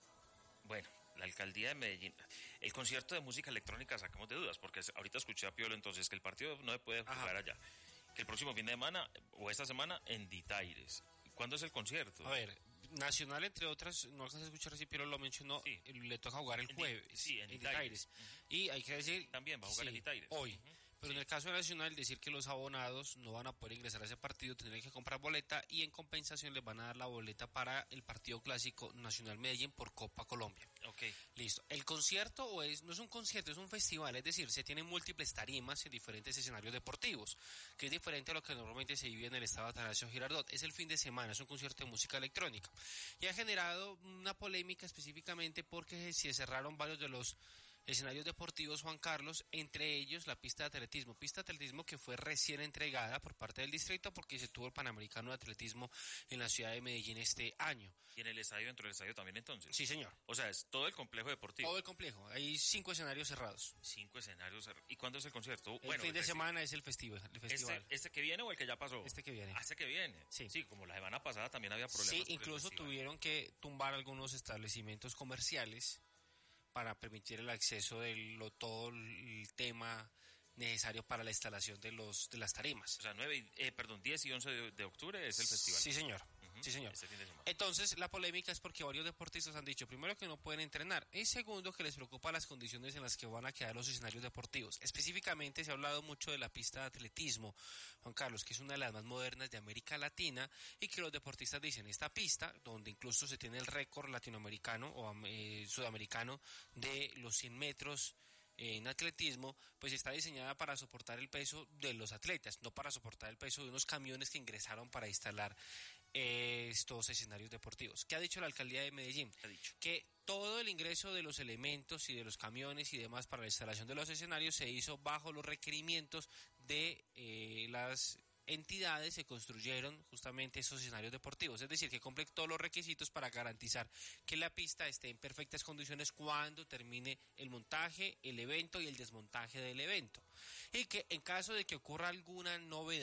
bueno, la alcaldía de Medellín, el concierto de música electrónica sacamos de dudas, porque ahorita escuché a Piolo entonces que el partido no se puede jugar Ajá. allá. Que el próximo fin de semana, o esta semana, en Ditaires. ¿Cuándo es el concierto? A ver, Nacional, entre otras, no alcanzas a escuchar si Piero lo mencionó, sí. le toca jugar el jueves. En, sí, en, en Ditaires. Uh-huh. Y hay que decir... También va a jugar sí, en Ditaires. Hoy. Uh-huh. Pero en el caso de Nacional, decir que los abonados no van a poder ingresar a ese partido, tendrán que comprar boleta y en compensación les van a dar la boleta para el partido clásico Nacional Medellín por Copa Colombia. Ok. Listo. El concierto o es, no es un concierto, es un festival, es decir, se tienen múltiples tarimas en diferentes escenarios deportivos, que es diferente a lo que normalmente se vive en el estado Atanasio Girardot. Es el fin de semana, es un concierto de música electrónica. Y ha generado una polémica específicamente porque se cerraron varios de los escenarios deportivos, Juan Carlos, entre ellos la pista de atletismo, pista de atletismo que fue recién entregada por parte del distrito porque se tuvo el Panamericano de Atletismo en la ciudad de Medellín este año. ¿Y en el estadio, dentro del estadio también entonces? Sí, señor. O sea, es todo el complejo deportivo. Todo el complejo, hay cinco escenarios cerrados. Cinco escenarios cerrados. ¿Y cuándo es el concierto? El bueno, fin el de festival. semana es el festival. El festival. ¿Este, ¿Este que viene o el que ya pasó? Este que viene. Ah, este que viene. Sí. Sí, como la semana pasada también había problemas. Sí, incluso tuvieron que tumbar algunos establecimientos comerciales para permitir el acceso de lo, todo el tema necesario para la instalación de los de las tarimas. O sea, nueve, eh, perdón, diez y once de, de octubre es el festival. Sí, señor. Uh-huh. Sí, señor. Este fin de semana. Entonces, la polémica es porque varios deportistas han dicho, primero, que no pueden entrenar, y segundo, que les preocupa las condiciones en las que van a quedar los escenarios deportivos. Específicamente, se ha hablado mucho de la pista de atletismo, Juan Carlos, que es una de las más modernas de América Latina, y que los deportistas dicen, esta pista, donde incluso se tiene el récord latinoamericano o eh, sudamericano de los cien metros en atletismo, pues está diseñada para soportar el peso de los atletas, no para soportar el peso de unos camiones que ingresaron para instalar eh, estos escenarios deportivos. ¿Qué ha dicho la alcaldía de Medellín? ¿Qué ha dicho? Que todo el ingreso de los elementos y de los camiones y demás para la instalación de los escenarios se hizo bajo los requerimientos de eh, las entidades que construyeron justamente esos escenarios deportivos, es decir, que cumplen todos los requisitos para garantizar que la pista esté en perfectas condiciones cuando termine el montaje, el evento y el desmontaje del evento, y que en caso de que ocurra alguna novedad,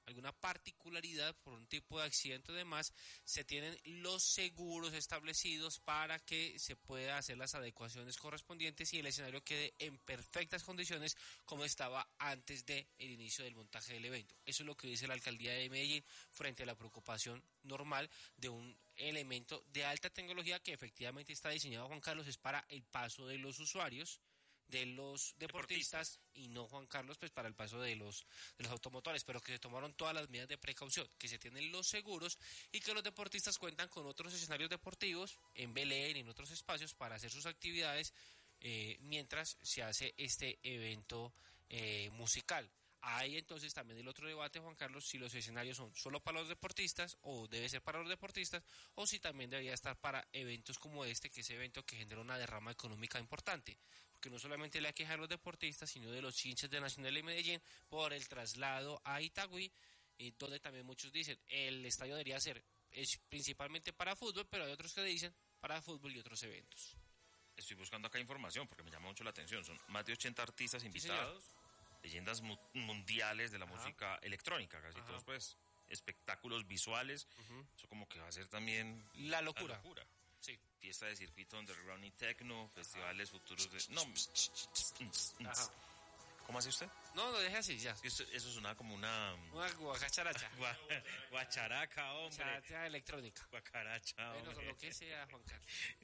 alguna particularidad por un tipo de accidente o demás, se tienen los seguros establecidos para que se pueda hacer las adecuaciones correspondientes y el escenario quede en perfectas condiciones como estaba antes del inicio del montaje del evento. Eso es lo que dice la alcaldía de Medellín frente a la preocupación normal de un elemento de alta tecnología que efectivamente está diseñado, Juan Carlos, es para el paso de los usuarios, de los deportistas, deportistas, y no, Juan Carlos, pues para el paso de los de los automotores, pero que se tomaron todas las medidas de precaución, que se tienen los seguros y que los deportistas cuentan con otros escenarios deportivos en Belén y en otros espacios para hacer sus actividades eh, mientras se hace este evento eh, musical. Hay entonces también el otro debate, Juan Carlos, si los escenarios son solo para los deportistas o debe ser para los deportistas o si también debería estar para eventos como este, que es evento que genera una derrama económica importante, porque no solamente le aqueja a los deportistas, sino de los hinchas de Nacional de Medellín por el traslado a Itagüí, eh, donde también muchos dicen el estadio debería ser es principalmente para fútbol, pero hay otros que dicen para fútbol y otros eventos. Estoy buscando acá información porque me llama mucho la atención, son más de ochenta artistas invitados. Sí, leyendas mu- mundiales de la Ajá. música electrónica, casi Ajá. todos pues espectáculos visuales, uh-huh. eso como que va a ser también la locura, la locura. Sí. Fiesta de circuito underground y techno, festivales Ajá. futuros de no Ajá. ¿Cómo hace usted? No, lo deje así ya. Eso, eso sonaba como una una guacharacha. Guacharaca, hombre. Guacharacha electrónica. Guacharacha, hombre. Bueno, lo que sea, Juan Carlos.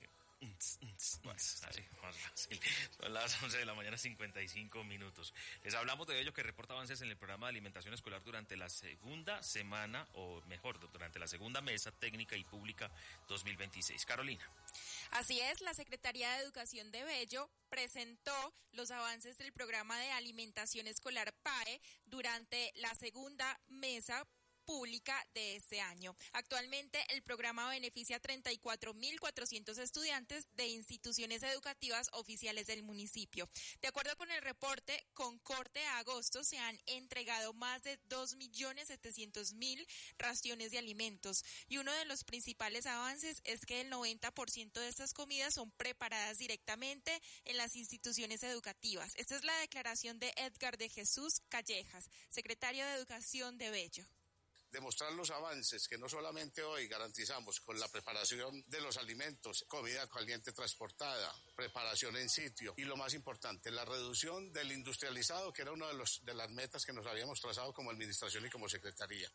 Bueno, así, más fácil. Son las once de la mañana, cincuenta y cinco minutos. Les hablamos de ello que reporta avances en el programa de alimentación escolar durante la segunda semana, o mejor, durante la segunda mesa técnica y pública dos mil veintiséis. Carolina. Así es, la Secretaría de Educación de Bello presentó los avances del programa de alimentación escolar P A E durante la segunda mesa pública de este año. Actualmente el programa beneficia a treinta y cuatro mil cuatrocientos estudiantes de instituciones educativas oficiales del municipio. De acuerdo con el reporte, con corte a agosto se han entregado más de dos millones setecientos mil raciones de alimentos y uno de los principales avances es que el noventa por ciento de estas comidas son preparadas directamente en las instituciones educativas. Esta es la declaración de Edgar de Jesús Callejas, secretario de Educación de Bello. Demostrar los avances que no solamente hoy garantizamos con la preparación de los alimentos, comida caliente transportada, preparación en sitio y lo más importante, la reducción del industrializado, que era una de, los, de las metas que nos habíamos trazado como administración y como secretaría.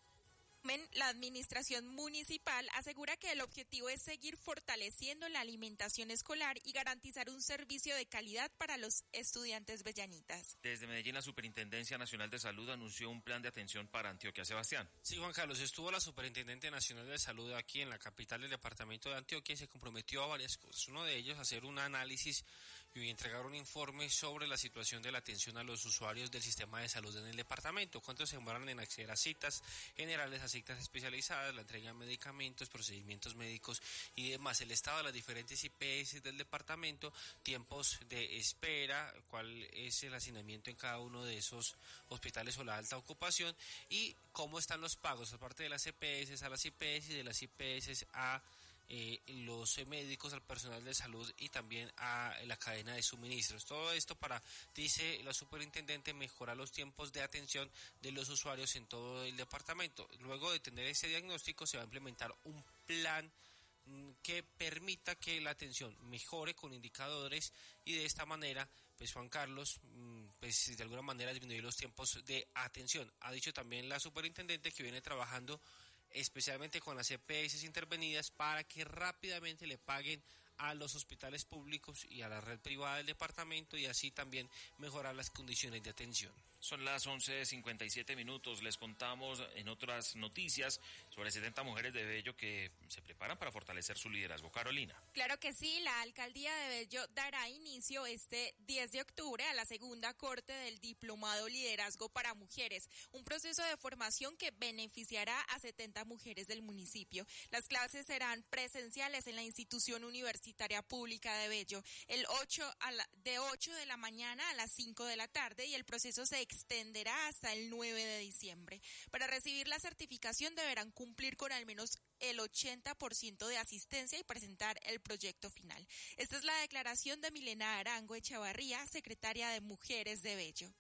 La administración municipal asegura que el objetivo es seguir fortaleciendo la alimentación escolar y garantizar un servicio de calidad para los estudiantes bellanitas. Desde Medellín, la Superintendencia Nacional de Salud anunció un plan de atención para Antioquia. Sebastián. Sí, Juan Carlos, estuvo la Superintendente Nacional de Salud aquí en la capital del departamento de Antioquia y se comprometió a varias cosas. Uno de ellos, hacer un análisis y entregar un informe sobre la situación de la atención a los usuarios del sistema de salud en el departamento, cuánto se demoran en acceder a citas generales, a citas especializadas, la entrega de medicamentos, procedimientos médicos y demás, el estado de las diferentes I P S del departamento, tiempos de espera, cuál es el hacinamiento en cada uno de esos hospitales o la alta ocupación y cómo están los pagos, aparte de las E P S a las I P S y de las I P S a Eh, los médicos, al personal de salud y también a la cadena de suministros. Todo esto para, dice la superintendente, mejorar los tiempos de atención de los usuarios en todo el departamento. Luego de tener ese diagnóstico se va a implementar un plan que permita que la atención mejore con indicadores y de esta manera, pues Juan Carlos, pues de alguna manera disminuir los tiempos de atención. Ha dicho también la superintendente que viene trabajando especialmente con las E P S intervenidas para que rápidamente le paguen a los hospitales públicos y a la red privada del departamento y así también mejorar las condiciones de atención. Son las once cincuenta y siete minutos. Les contamos en otras noticias sobre setenta mujeres de Bello que se preparan para fortalecer su liderazgo. Carolina. Claro que sí, la alcaldía de Bello dará inicio este diez de octubre a la segunda corte del Diplomado Liderazgo para Mujeres, un proceso de formación que beneficiará a setenta mujeres del municipio. Las clases serán presenciales en la institución universitaria pública de Bello, el ocho a la, de ocho de la mañana a las cinco de la tarde y el proceso se extenderá hasta el nueve de diciembre. Para recibir la certificación deberán cumplir con al menos el ochenta por ciento de asistencia y presentar el proyecto final. Esta es la declaración de Milena Arango Echavarría, secretaria de Mujeres de Bello.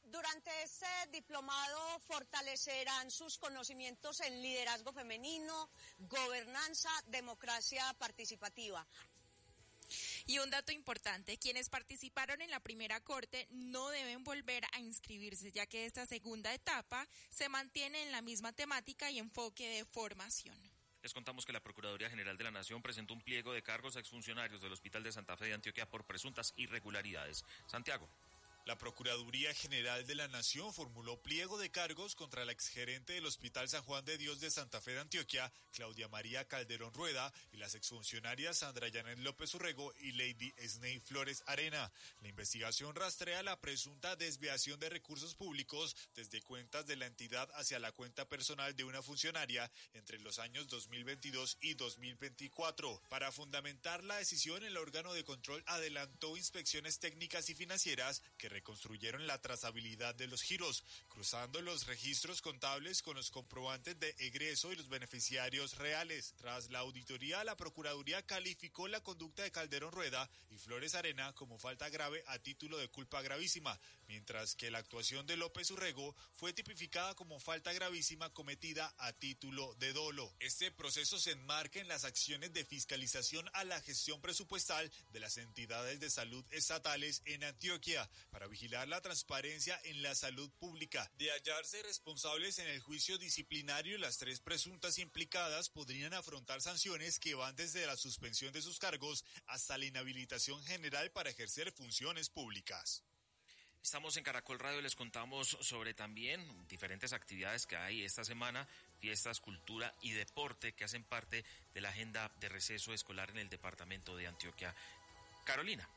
Durante este diplomado fortalecerán sus conocimientos en liderazgo femenino, gobernanza, democracia participativa. Y un dato importante, quienes participaron en la primera corte no deben volver a inscribirse, ya que esta segunda etapa se mantiene en la misma temática y enfoque de formación. Les contamos que la Procuraduría General de la Nación presentó un pliego de cargos a exfuncionarios del Hospital de Santa Fe de Antioquia por presuntas irregularidades. Santiago. La Procuraduría General de la Nación formuló pliego de cargos contra la exgerente del Hospital San Juan de Dios de Santa Fe de Antioquia, Claudia María Calderón Rueda, y las exfuncionarias Sandra Yanet López Urrego y Lady Esney Flores Arena. La investigación rastrea la presunta desviación de recursos públicos desde cuentas de la entidad hacia la cuenta personal de una funcionaria entre los años dos mil veintidós y dos mil veinticuatro. Para fundamentar la decisión, el órgano de control adelantó inspecciones técnicas y financieras que reconstruyeron la trazabilidad de los giros, cruzando los registros contables con los comprobantes de egreso y los beneficiarios reales. Tras la auditoría, la Procuraduría calificó la conducta de Calderón Rueda y Flores Arena como falta grave a título de culpa gravísima, mientras que la actuación de López Urrego fue tipificada como falta gravísima cometida a título de dolo. Este proceso se enmarca en las acciones de fiscalización a la gestión presupuestal de las entidades de salud estatales en Antioquia, para vigilar la transparencia en la salud pública. De hallarse responsables en el juicio disciplinario, las tres presuntas implicadas podrían afrontar sanciones que van desde la suspensión de sus cargos hasta la inhabilitación general para ejercer funciones públicas. Estamos en Caracol Radio, les contamos sobre también diferentes actividades que hay esta semana, fiestas, cultura y deporte que hacen parte de la agenda de receso escolar en el departamento de Antioquia. Carolina.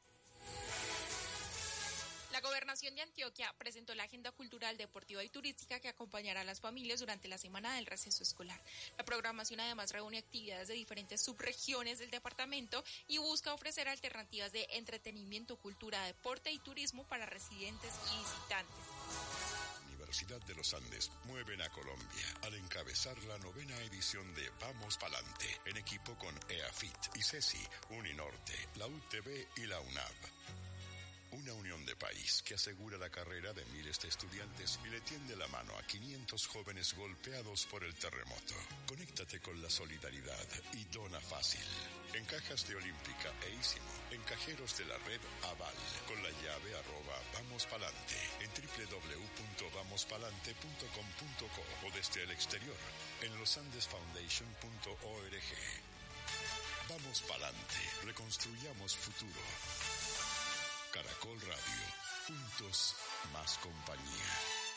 La Gobernación de Antioquia presentó la agenda cultural, deportiva y turística que acompañará a las familias durante la semana del receso escolar. La programación además reúne actividades de diferentes subregiones del departamento y busca ofrecer alternativas de entretenimiento, cultura, deporte y turismo para residentes y visitantes. Universidad de los Andes mueven a Colombia al encabezar la novena edición de Vamos Palante, en equipo con EAFIT, ICESI, Uninorte, la U T B y la UNAV. Una unión de país que asegura la carrera de miles de estudiantes y le tiende la mano a quinientos jóvenes golpeados por el terremoto. Conéctate con la solidaridad y dona fácil. En cajas de Olímpica e Ísimo, en cajeros de la red Aval, con la llave arroba Vamos Palante, en doble u doble u doble u punto vamos palante punto com punto co o desde el exterior, en los andes foundation punto org. Vamos Palante, reconstruyamos futuro. Caracol Radio, juntos más compañía.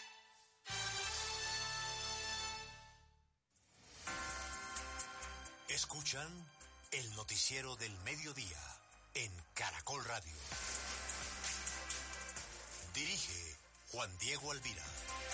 Escuchan el noticiero del mediodía en Caracol Radio. Dirige Juan Diego Alvira.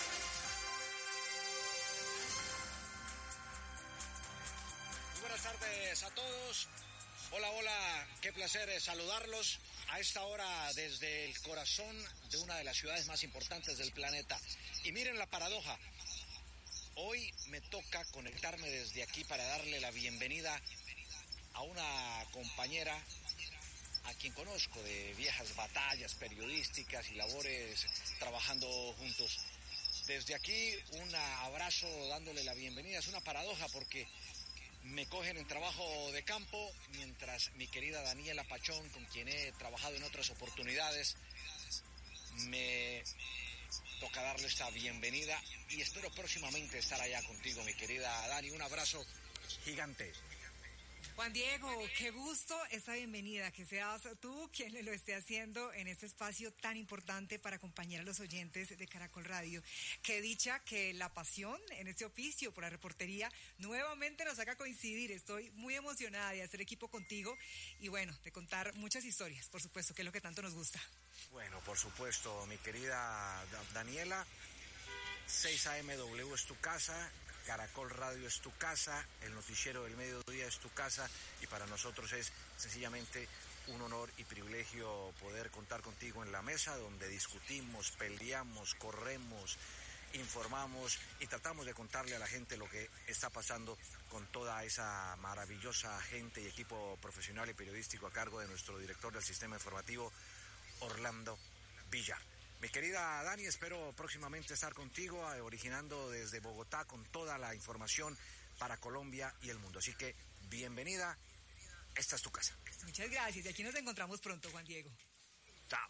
Muy buenas tardes a todos. Hola, hola, qué placer saludarlos a esta hora desde el corazón de una de las ciudades más importantes del planeta. Y miren la paradoja, hoy me toca conectarme desde aquí para darle la bienvenida a una compañera a quien conozco de viejas batallas periodísticas y labores trabajando juntos. Desde aquí un abrazo dándole la bienvenida. Es una paradoja porque me cogen en trabajo de campo, mientras mi querida Daniela Pachón, con quien he trabajado en otras oportunidades, me toca darle esta bienvenida y espero próximamente estar allá contigo, mi querida Dani. Un abrazo gigante. Juan Diego, qué gusto esta bienvenida, que seas tú quien lo esté haciendo en este espacio tan importante para acompañar a los oyentes de Caracol Radio. Qué dicha que la pasión en este oficio por la reportería nuevamente nos haga coincidir. Estoy muy emocionada de hacer equipo contigo y bueno, de contar muchas historias, por supuesto, que es lo que tanto nos gusta. Bueno, por supuesto, mi querida Daniela, seis A M W es tu casa. Caracol Radio es tu casa, el noticiero del mediodía es tu casa y para nosotros es sencillamente un honor y privilegio poder contar contigo en la mesa donde discutimos, peleamos, corremos, informamos y tratamos de contarle a la gente lo que está pasando con toda esa maravillosa gente y equipo profesional y periodístico a cargo de nuestro director del sistema informativo, Orlando Villar. Mi querida Dani, espero próximamente estar contigo, originando desde Bogotá con toda la información para Colombia y el mundo. Así que, bienvenida, esta es tu casa. Muchas gracias, y aquí nos encontramos pronto, Juan Diego. Chao.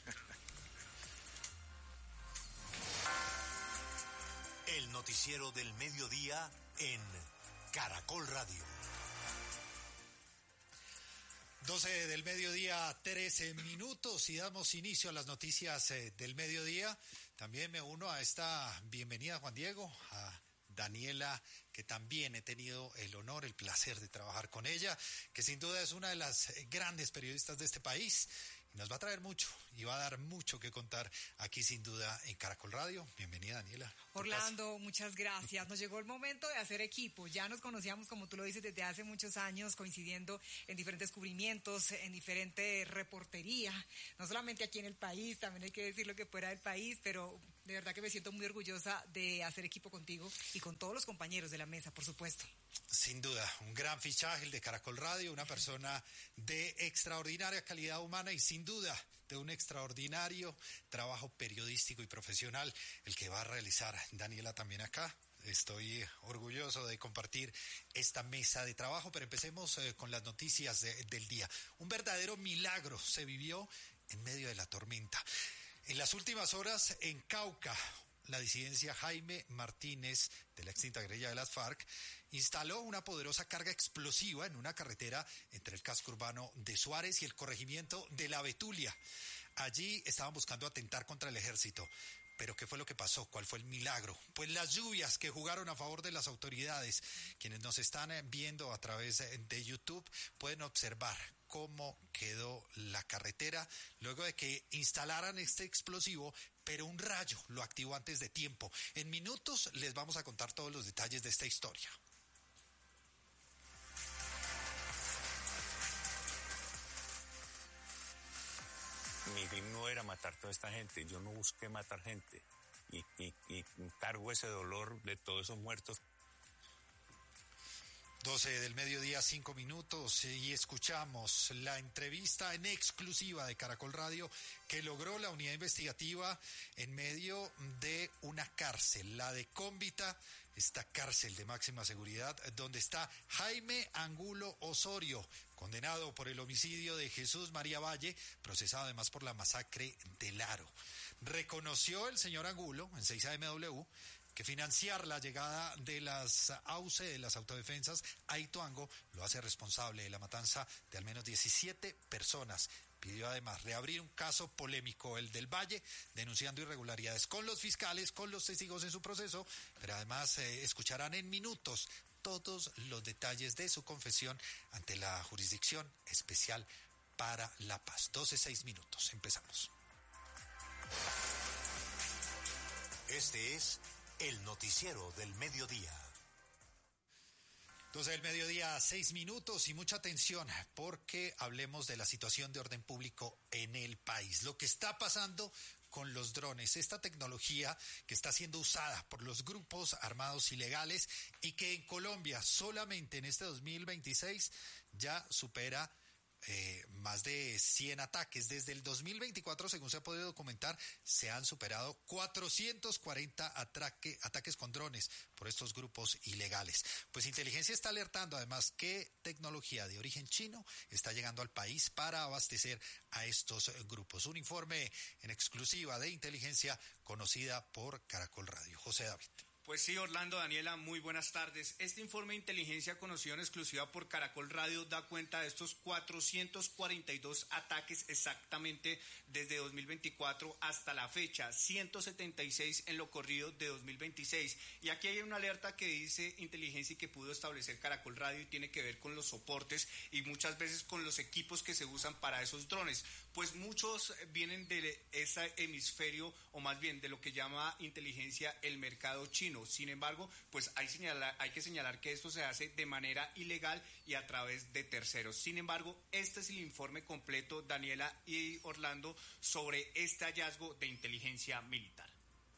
El noticiero del mediodía en Caracol Radio. doce del mediodía, trece minutos, y damos inicio a las noticias eh, del mediodía. También me uno a esta bienvenida, Juan Diego, a Daniela, que también he tenido el honor, el placer de trabajar con ella, que sin duda es una de las grandes periodistas de este país. Nos va a traer mucho y va a dar mucho que contar aquí sin duda en Caracol Radio. Bienvenida, Daniela. Orlando, muchas gracias. Nos llegó el momento de hacer equipo. Ya nos conocíamos, como tú lo dices, desde hace muchos años, coincidiendo en diferentes cubrimientos, en diferente reportería, no solamente aquí en el país, también hay que decirlo que fuera del país, pero de verdad que me siento muy orgullosa de hacer equipo contigo y con todos los compañeros de la mesa, por supuesto. Sin duda, un gran fichaje el de Caracol Radio, una persona de extraordinaria calidad humana y sin duda de un extraordinario trabajo periodístico y profesional el que va a realizar Daniela también acá. Estoy orgulloso de compartir esta mesa de trabajo, pero empecemos eh, con las noticias de, del día. Un verdadero milagro se vivió en medio de la tormenta. En las últimas horas en Cauca, la disidencia Jaime Martínez, de la extinta guerrilla de las FARC, instaló una poderosa carga explosiva en una carretera entre el casco urbano de Suárez y el corregimiento de La Betulia. Allí estaban buscando atentar contra el ejército. Pero ¿qué fue lo que pasó? ¿Cuál fue el milagro? Pues las lluvias que jugaron a favor de las autoridades. Quienes nos están viendo a través de YouTube pueden observar cómo quedó la carretera luego de que instalaran este explosivo, pero un rayo lo activó antes de tiempo. En minutos les vamos a contar todos los detalles de esta historia. Mi fin no era matar toda esta gente, yo no busqué matar gente y, y, y cargo ese dolor de todos esos muertos. doce del mediodía, cinco minutos, y escuchamos la entrevista en exclusiva de Caracol Radio que logró la unidad investigativa en medio de una cárcel, la de Cómbita, esta cárcel de máxima seguridad, donde está Jaime Angulo Osorio, condenado por el homicidio de Jesús María Valle, procesado además por la masacre del Aro. Reconoció el señor Angulo en seis A M W que financiar la llegada de las A U C, de las autodefensas, a Ituango, lo hace responsable de la matanza de al menos diecisiete personas. Pidió además reabrir un caso polémico, el del Valle, denunciando irregularidades con los fiscales, con los testigos en su proceso, pero además eh, escucharán en minutos todos los detalles de su confesión ante la Jurisdicción Especial para la Paz. doce, seis minutos, empezamos. Este es el noticiero del mediodía. doce del mediodía, seis minutos, y mucha atención porque hablemos de la situación de orden público en el país. Lo que está pasando con los drones, esta tecnología que está siendo usada por los grupos armados ilegales y que en Colombia solamente en este dos mil veintiséis ya supera Eh, más de cien ataques. Desde el dos mil veinticuatro, según se ha podido documentar, se han superado cuatrocientos cuarenta atraque, ataques con drones por estos grupos ilegales. Pues Inteligencia está alertando además que tecnología de origen chino está llegando al país para abastecer a estos grupos. Un informe en exclusiva de Inteligencia conocida por Caracol Radio. José David. Pues sí, Orlando, Daniela, muy buenas tardes. Este informe de inteligencia conocido en exclusiva por Caracol Radio da cuenta de estos cuatrocientos cuarenta y dos ataques exactamente desde dos mil veinticuatro hasta la fecha, ciento setenta y seis en lo corrido de dos mil veintiséis. Y aquí hay una alerta que dice inteligencia y que pudo establecer Caracol Radio y tiene que ver con los soportes y muchas veces con los equipos que se usan para esos drones. Pues muchos vienen de ese hemisferio, o más bien de lo que llama inteligencia el mercado chino. Sin embargo, pues hay, señalar, hay que señalar que esto se hace de manera ilegal y a través de terceros. Sin embargo, este es el informe completo, Daniela y Orlando, sobre este hallazgo de inteligencia militar.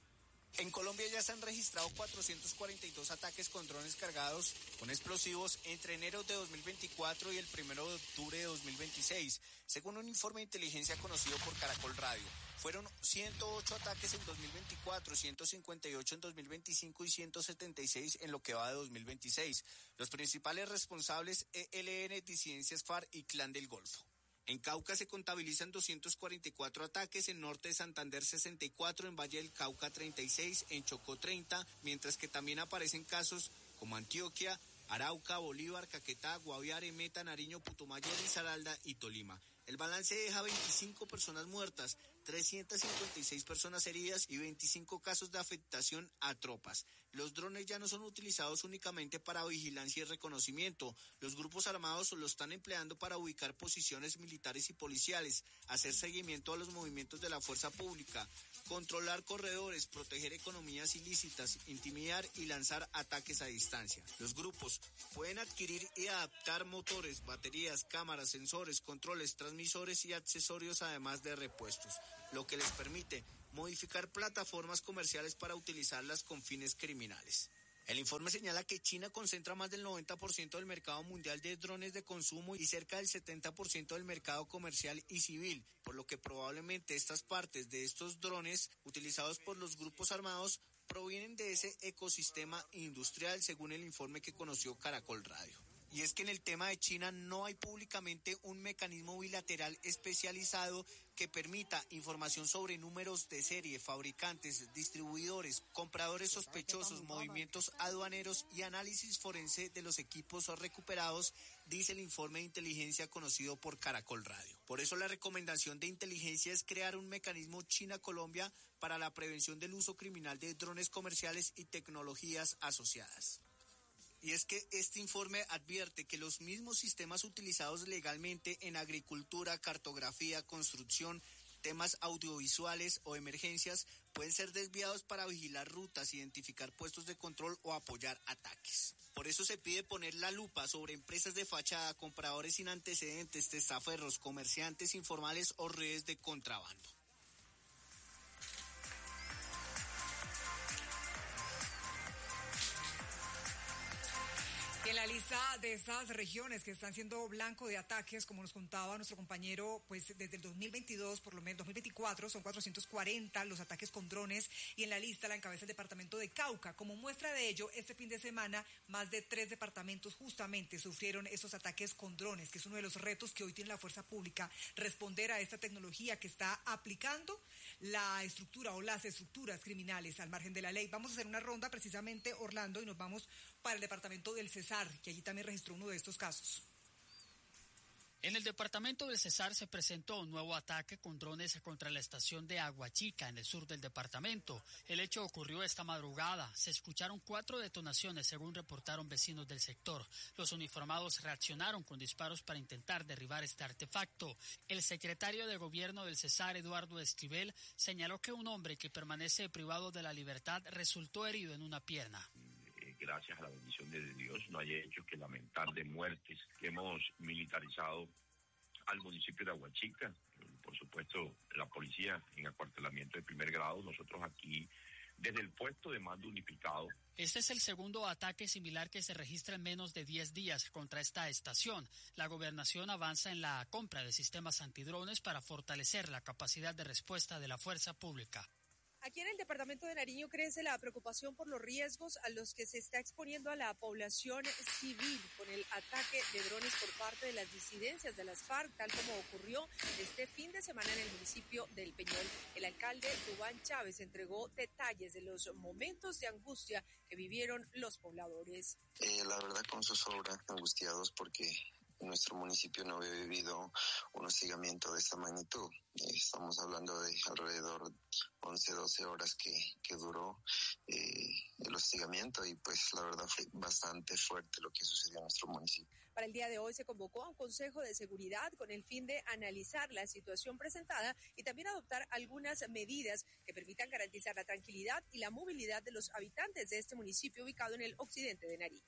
En Colombia ya se han registrado cuatrocientos cuarenta y dos ataques con drones cargados con explosivos entre enero de dos mil veinticuatro y el primero de octubre de dos mil veintiséis, según un informe de inteligencia conocido por Caracol Radio. Fueron ciento ocho ataques en dos mil veinticuatro, ciento cincuenta y ocho en dos mil veinticinco y ciento setenta y seis en lo que va de dos mil veintiséis. Los principales responsables E L N, disidencias FARC y Clan del Golfo. En Cauca se contabilizan doscientos cuarenta y cuatro ataques, en Norte de Santander sesenta y cuatro, en Valle del Cauca treinta y seis, en Chocó treinta, mientras que también aparecen casos como Antioquia, Arauca, Bolívar, Caquetá, Guaviare, Meta, Nariño, Putumayo, Risaralda y Tolima. El balance deja veinticinco personas muertas, trescientas cincuenta y seis personas heridas y veinticinco casos de afectación a tropas. Los drones ya no son utilizados únicamente para vigilancia y reconocimiento. Los grupos armados lo están empleando para ubicar posiciones militares y policiales, hacer seguimiento a los movimientos de la fuerza pública, controlar corredores, proteger economías ilícitas, intimidar y lanzar ataques a distancia. Los grupos pueden adquirir y adaptar motores, baterías, cámaras, sensores, controles, transmisores y accesorios, además de repuestos, lo que les permite modificar plataformas comerciales para utilizarlas con fines criminales. El informe señala que China concentra más del noventa por ciento del mercado mundial de drones de consumo y cerca del setenta por ciento del mercado comercial y civil, por lo que probablemente estas partes de estos drones utilizados por los grupos armados provienen de ese ecosistema industrial, según el informe que conoció Caracol Radio. Y es que en el tema de China no hay públicamente un mecanismo bilateral especializado que permita información sobre números de serie, fabricantes, distribuidores, compradores sospechosos, movimientos aduaneros y análisis forense de los equipos recuperados, dice el informe de inteligencia conocido por Caracol Radio. Por eso la recomendación de inteligencia es crear un mecanismo China-Colombia para la prevención del uso criminal de drones comerciales y tecnologías asociadas. Y es que este informe advierte que los mismos sistemas utilizados legalmente en agricultura, cartografía, construcción, temas audiovisuales o emergencias pueden ser desviados para vigilar rutas, identificar puestos de control o apoyar ataques. Por eso se pide poner la lupa sobre empresas de fachada, compradores sin antecedentes, testaferros, comerciantes informales o redes de contrabando. En la lista de estas regiones que están siendo blanco de ataques, como nos contaba nuestro compañero, pues desde el dos mil veintidós, por lo menos dos mil veinticuatro, son cuatrocientos cuarenta los ataques con drones, y en la lista la encabeza el departamento de Cauca. Como muestra de ello, este fin de semana más de tres departamentos justamente sufrieron esos ataques con drones, que es uno de los retos que hoy tiene la fuerza pública, responder a esta tecnología que está aplicando la estructura o las estructuras criminales al margen de la ley. Vamos a hacer una ronda precisamente, Orlando, y nos vamos para el departamento del Cesar, que allí también registró uno de estos casos. En el departamento del Cesar se presentó un nuevo ataque con drones contra la estación de Aguachica, en el sur del departamento. El hecho ocurrió esta madrugada. Se escucharon cuatro detonaciones, según reportaron vecinos del sector. Los uniformados reaccionaron con disparos para intentar derribar este artefacto. El secretario de Gobierno del Cesar, Eduardo Esquivel, señaló que un hombre que permanece privado de la libertad resultó herido en una pierna. Gracias a la bendición de Dios, no hay hechos que lamentar de muertes. Hemos militarizado al municipio de Aguachica, por supuesto la policía en acuartelamiento de primer grado, nosotros aquí desde el puesto de mando unificado. Este es el segundo ataque similar que se registra en menos de diez días contra esta estación. La gobernación avanza en la compra de sistemas antidrones para fortalecer la capacidad de respuesta de la fuerza pública. Aquí en el departamento de Nariño crece la preocupación por los riesgos a los que se está exponiendo a la población civil con el ataque de drones por parte de las disidencias de las FARC, tal como ocurrió este fin de semana en el municipio del Peñol. El alcalde Dubán Chávez entregó detalles de los momentos de angustia que vivieron los pobladores. Eh, la verdad, con zozobra, angustiados porque nuestro municipio no había vivido un hostigamiento de esta magnitud. Eh, estamos hablando de alrededor once, doce horas que, que duró eh, el hostigamiento, y pues la verdad fue bastante fuerte lo que sucedió en nuestro municipio. Para el día de hoy se convocó a un consejo de seguridad con el fin de analizar la situación presentada y también adoptar algunas medidas que permitan garantizar la tranquilidad y la movilidad de los habitantes de este municipio ubicado en el occidente de Nariño.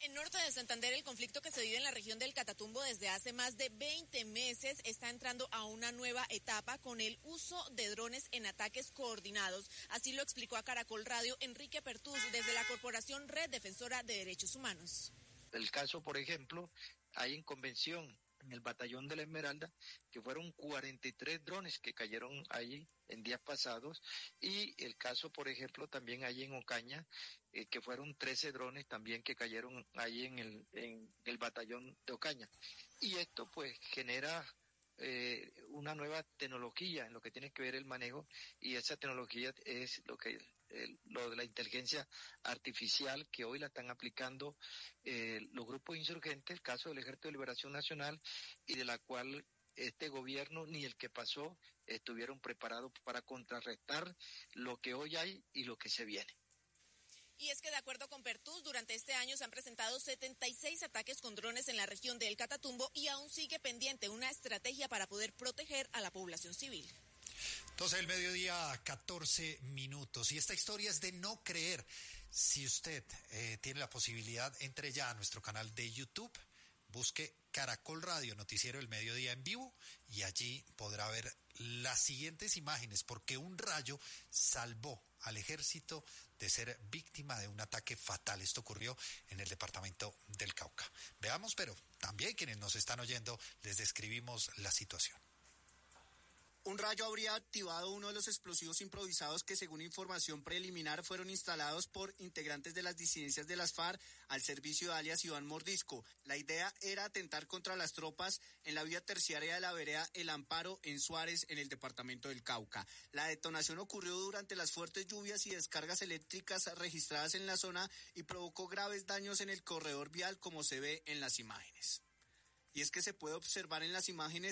En Norte de Santander, el conflicto que se vive en la región del Catatumbo desde hace más de veinte meses está entrando a una nueva etapa con el uso de drones en ataques coordinados. Así lo explicó a Caracol Radio Enrique Pertús desde la Corporación Red Defensora de Derechos Humanos. El caso, por ejemplo, hay en Convención, en el Batallón de la Esmeralda, que fueron cuarenta y tres drones que cayeron allí en días pasados, y el caso, por ejemplo, también hay en Ocaña, eh, que fueron trece drones también que cayeron allí en el, en el Batallón de Ocaña. Y esto pues genera eh, una nueva tecnología en lo que tiene que ver el manejo, y esa tecnología es lo que eh, lo de la inteligencia artificial, que hoy la están aplicando eh, los grupos insurgentes, el caso del Ejército de Liberación Nacional, y de la cual este gobierno ni el que pasó estuvieron preparados para contrarrestar lo que hoy hay y lo que se viene. Y es que de acuerdo con Pertús, durante este año se han presentado setenta y seis ataques con drones en la región del Catatumbo y aún sigue pendiente una estrategia para poder proteger a la población civil. Entonces el mediodía, catorce minutos. Y esta historia es de no creer. Si usted eh, tiene la posibilidad, entre ya a nuestro canal de YouTube, busque Caracol Radio, Noticiero del Mediodía en vivo, y allí podrá ver las siguientes imágenes, porque un rayo salvó al ejército de ser víctima de un ataque fatal. Esto ocurrió en el departamento del Cauca. Veamos, pero también quienes nos están oyendo, les describimos la situación. Un rayo habría activado uno de los explosivos improvisados que, según información preliminar, fueron instalados por integrantes de las disidencias de las FARC al servicio de alias Iván Mordisco. La idea era atentar contra las tropas en la vía terciaria de la vereda El Amparo en Suárez, en el departamento del Cauca. La detonación ocurrió durante las fuertes lluvias y descargas eléctricas registradas en la zona y provocó graves daños en el corredor vial, como se ve en las imágenes. Y es que se puede observar en las imágenes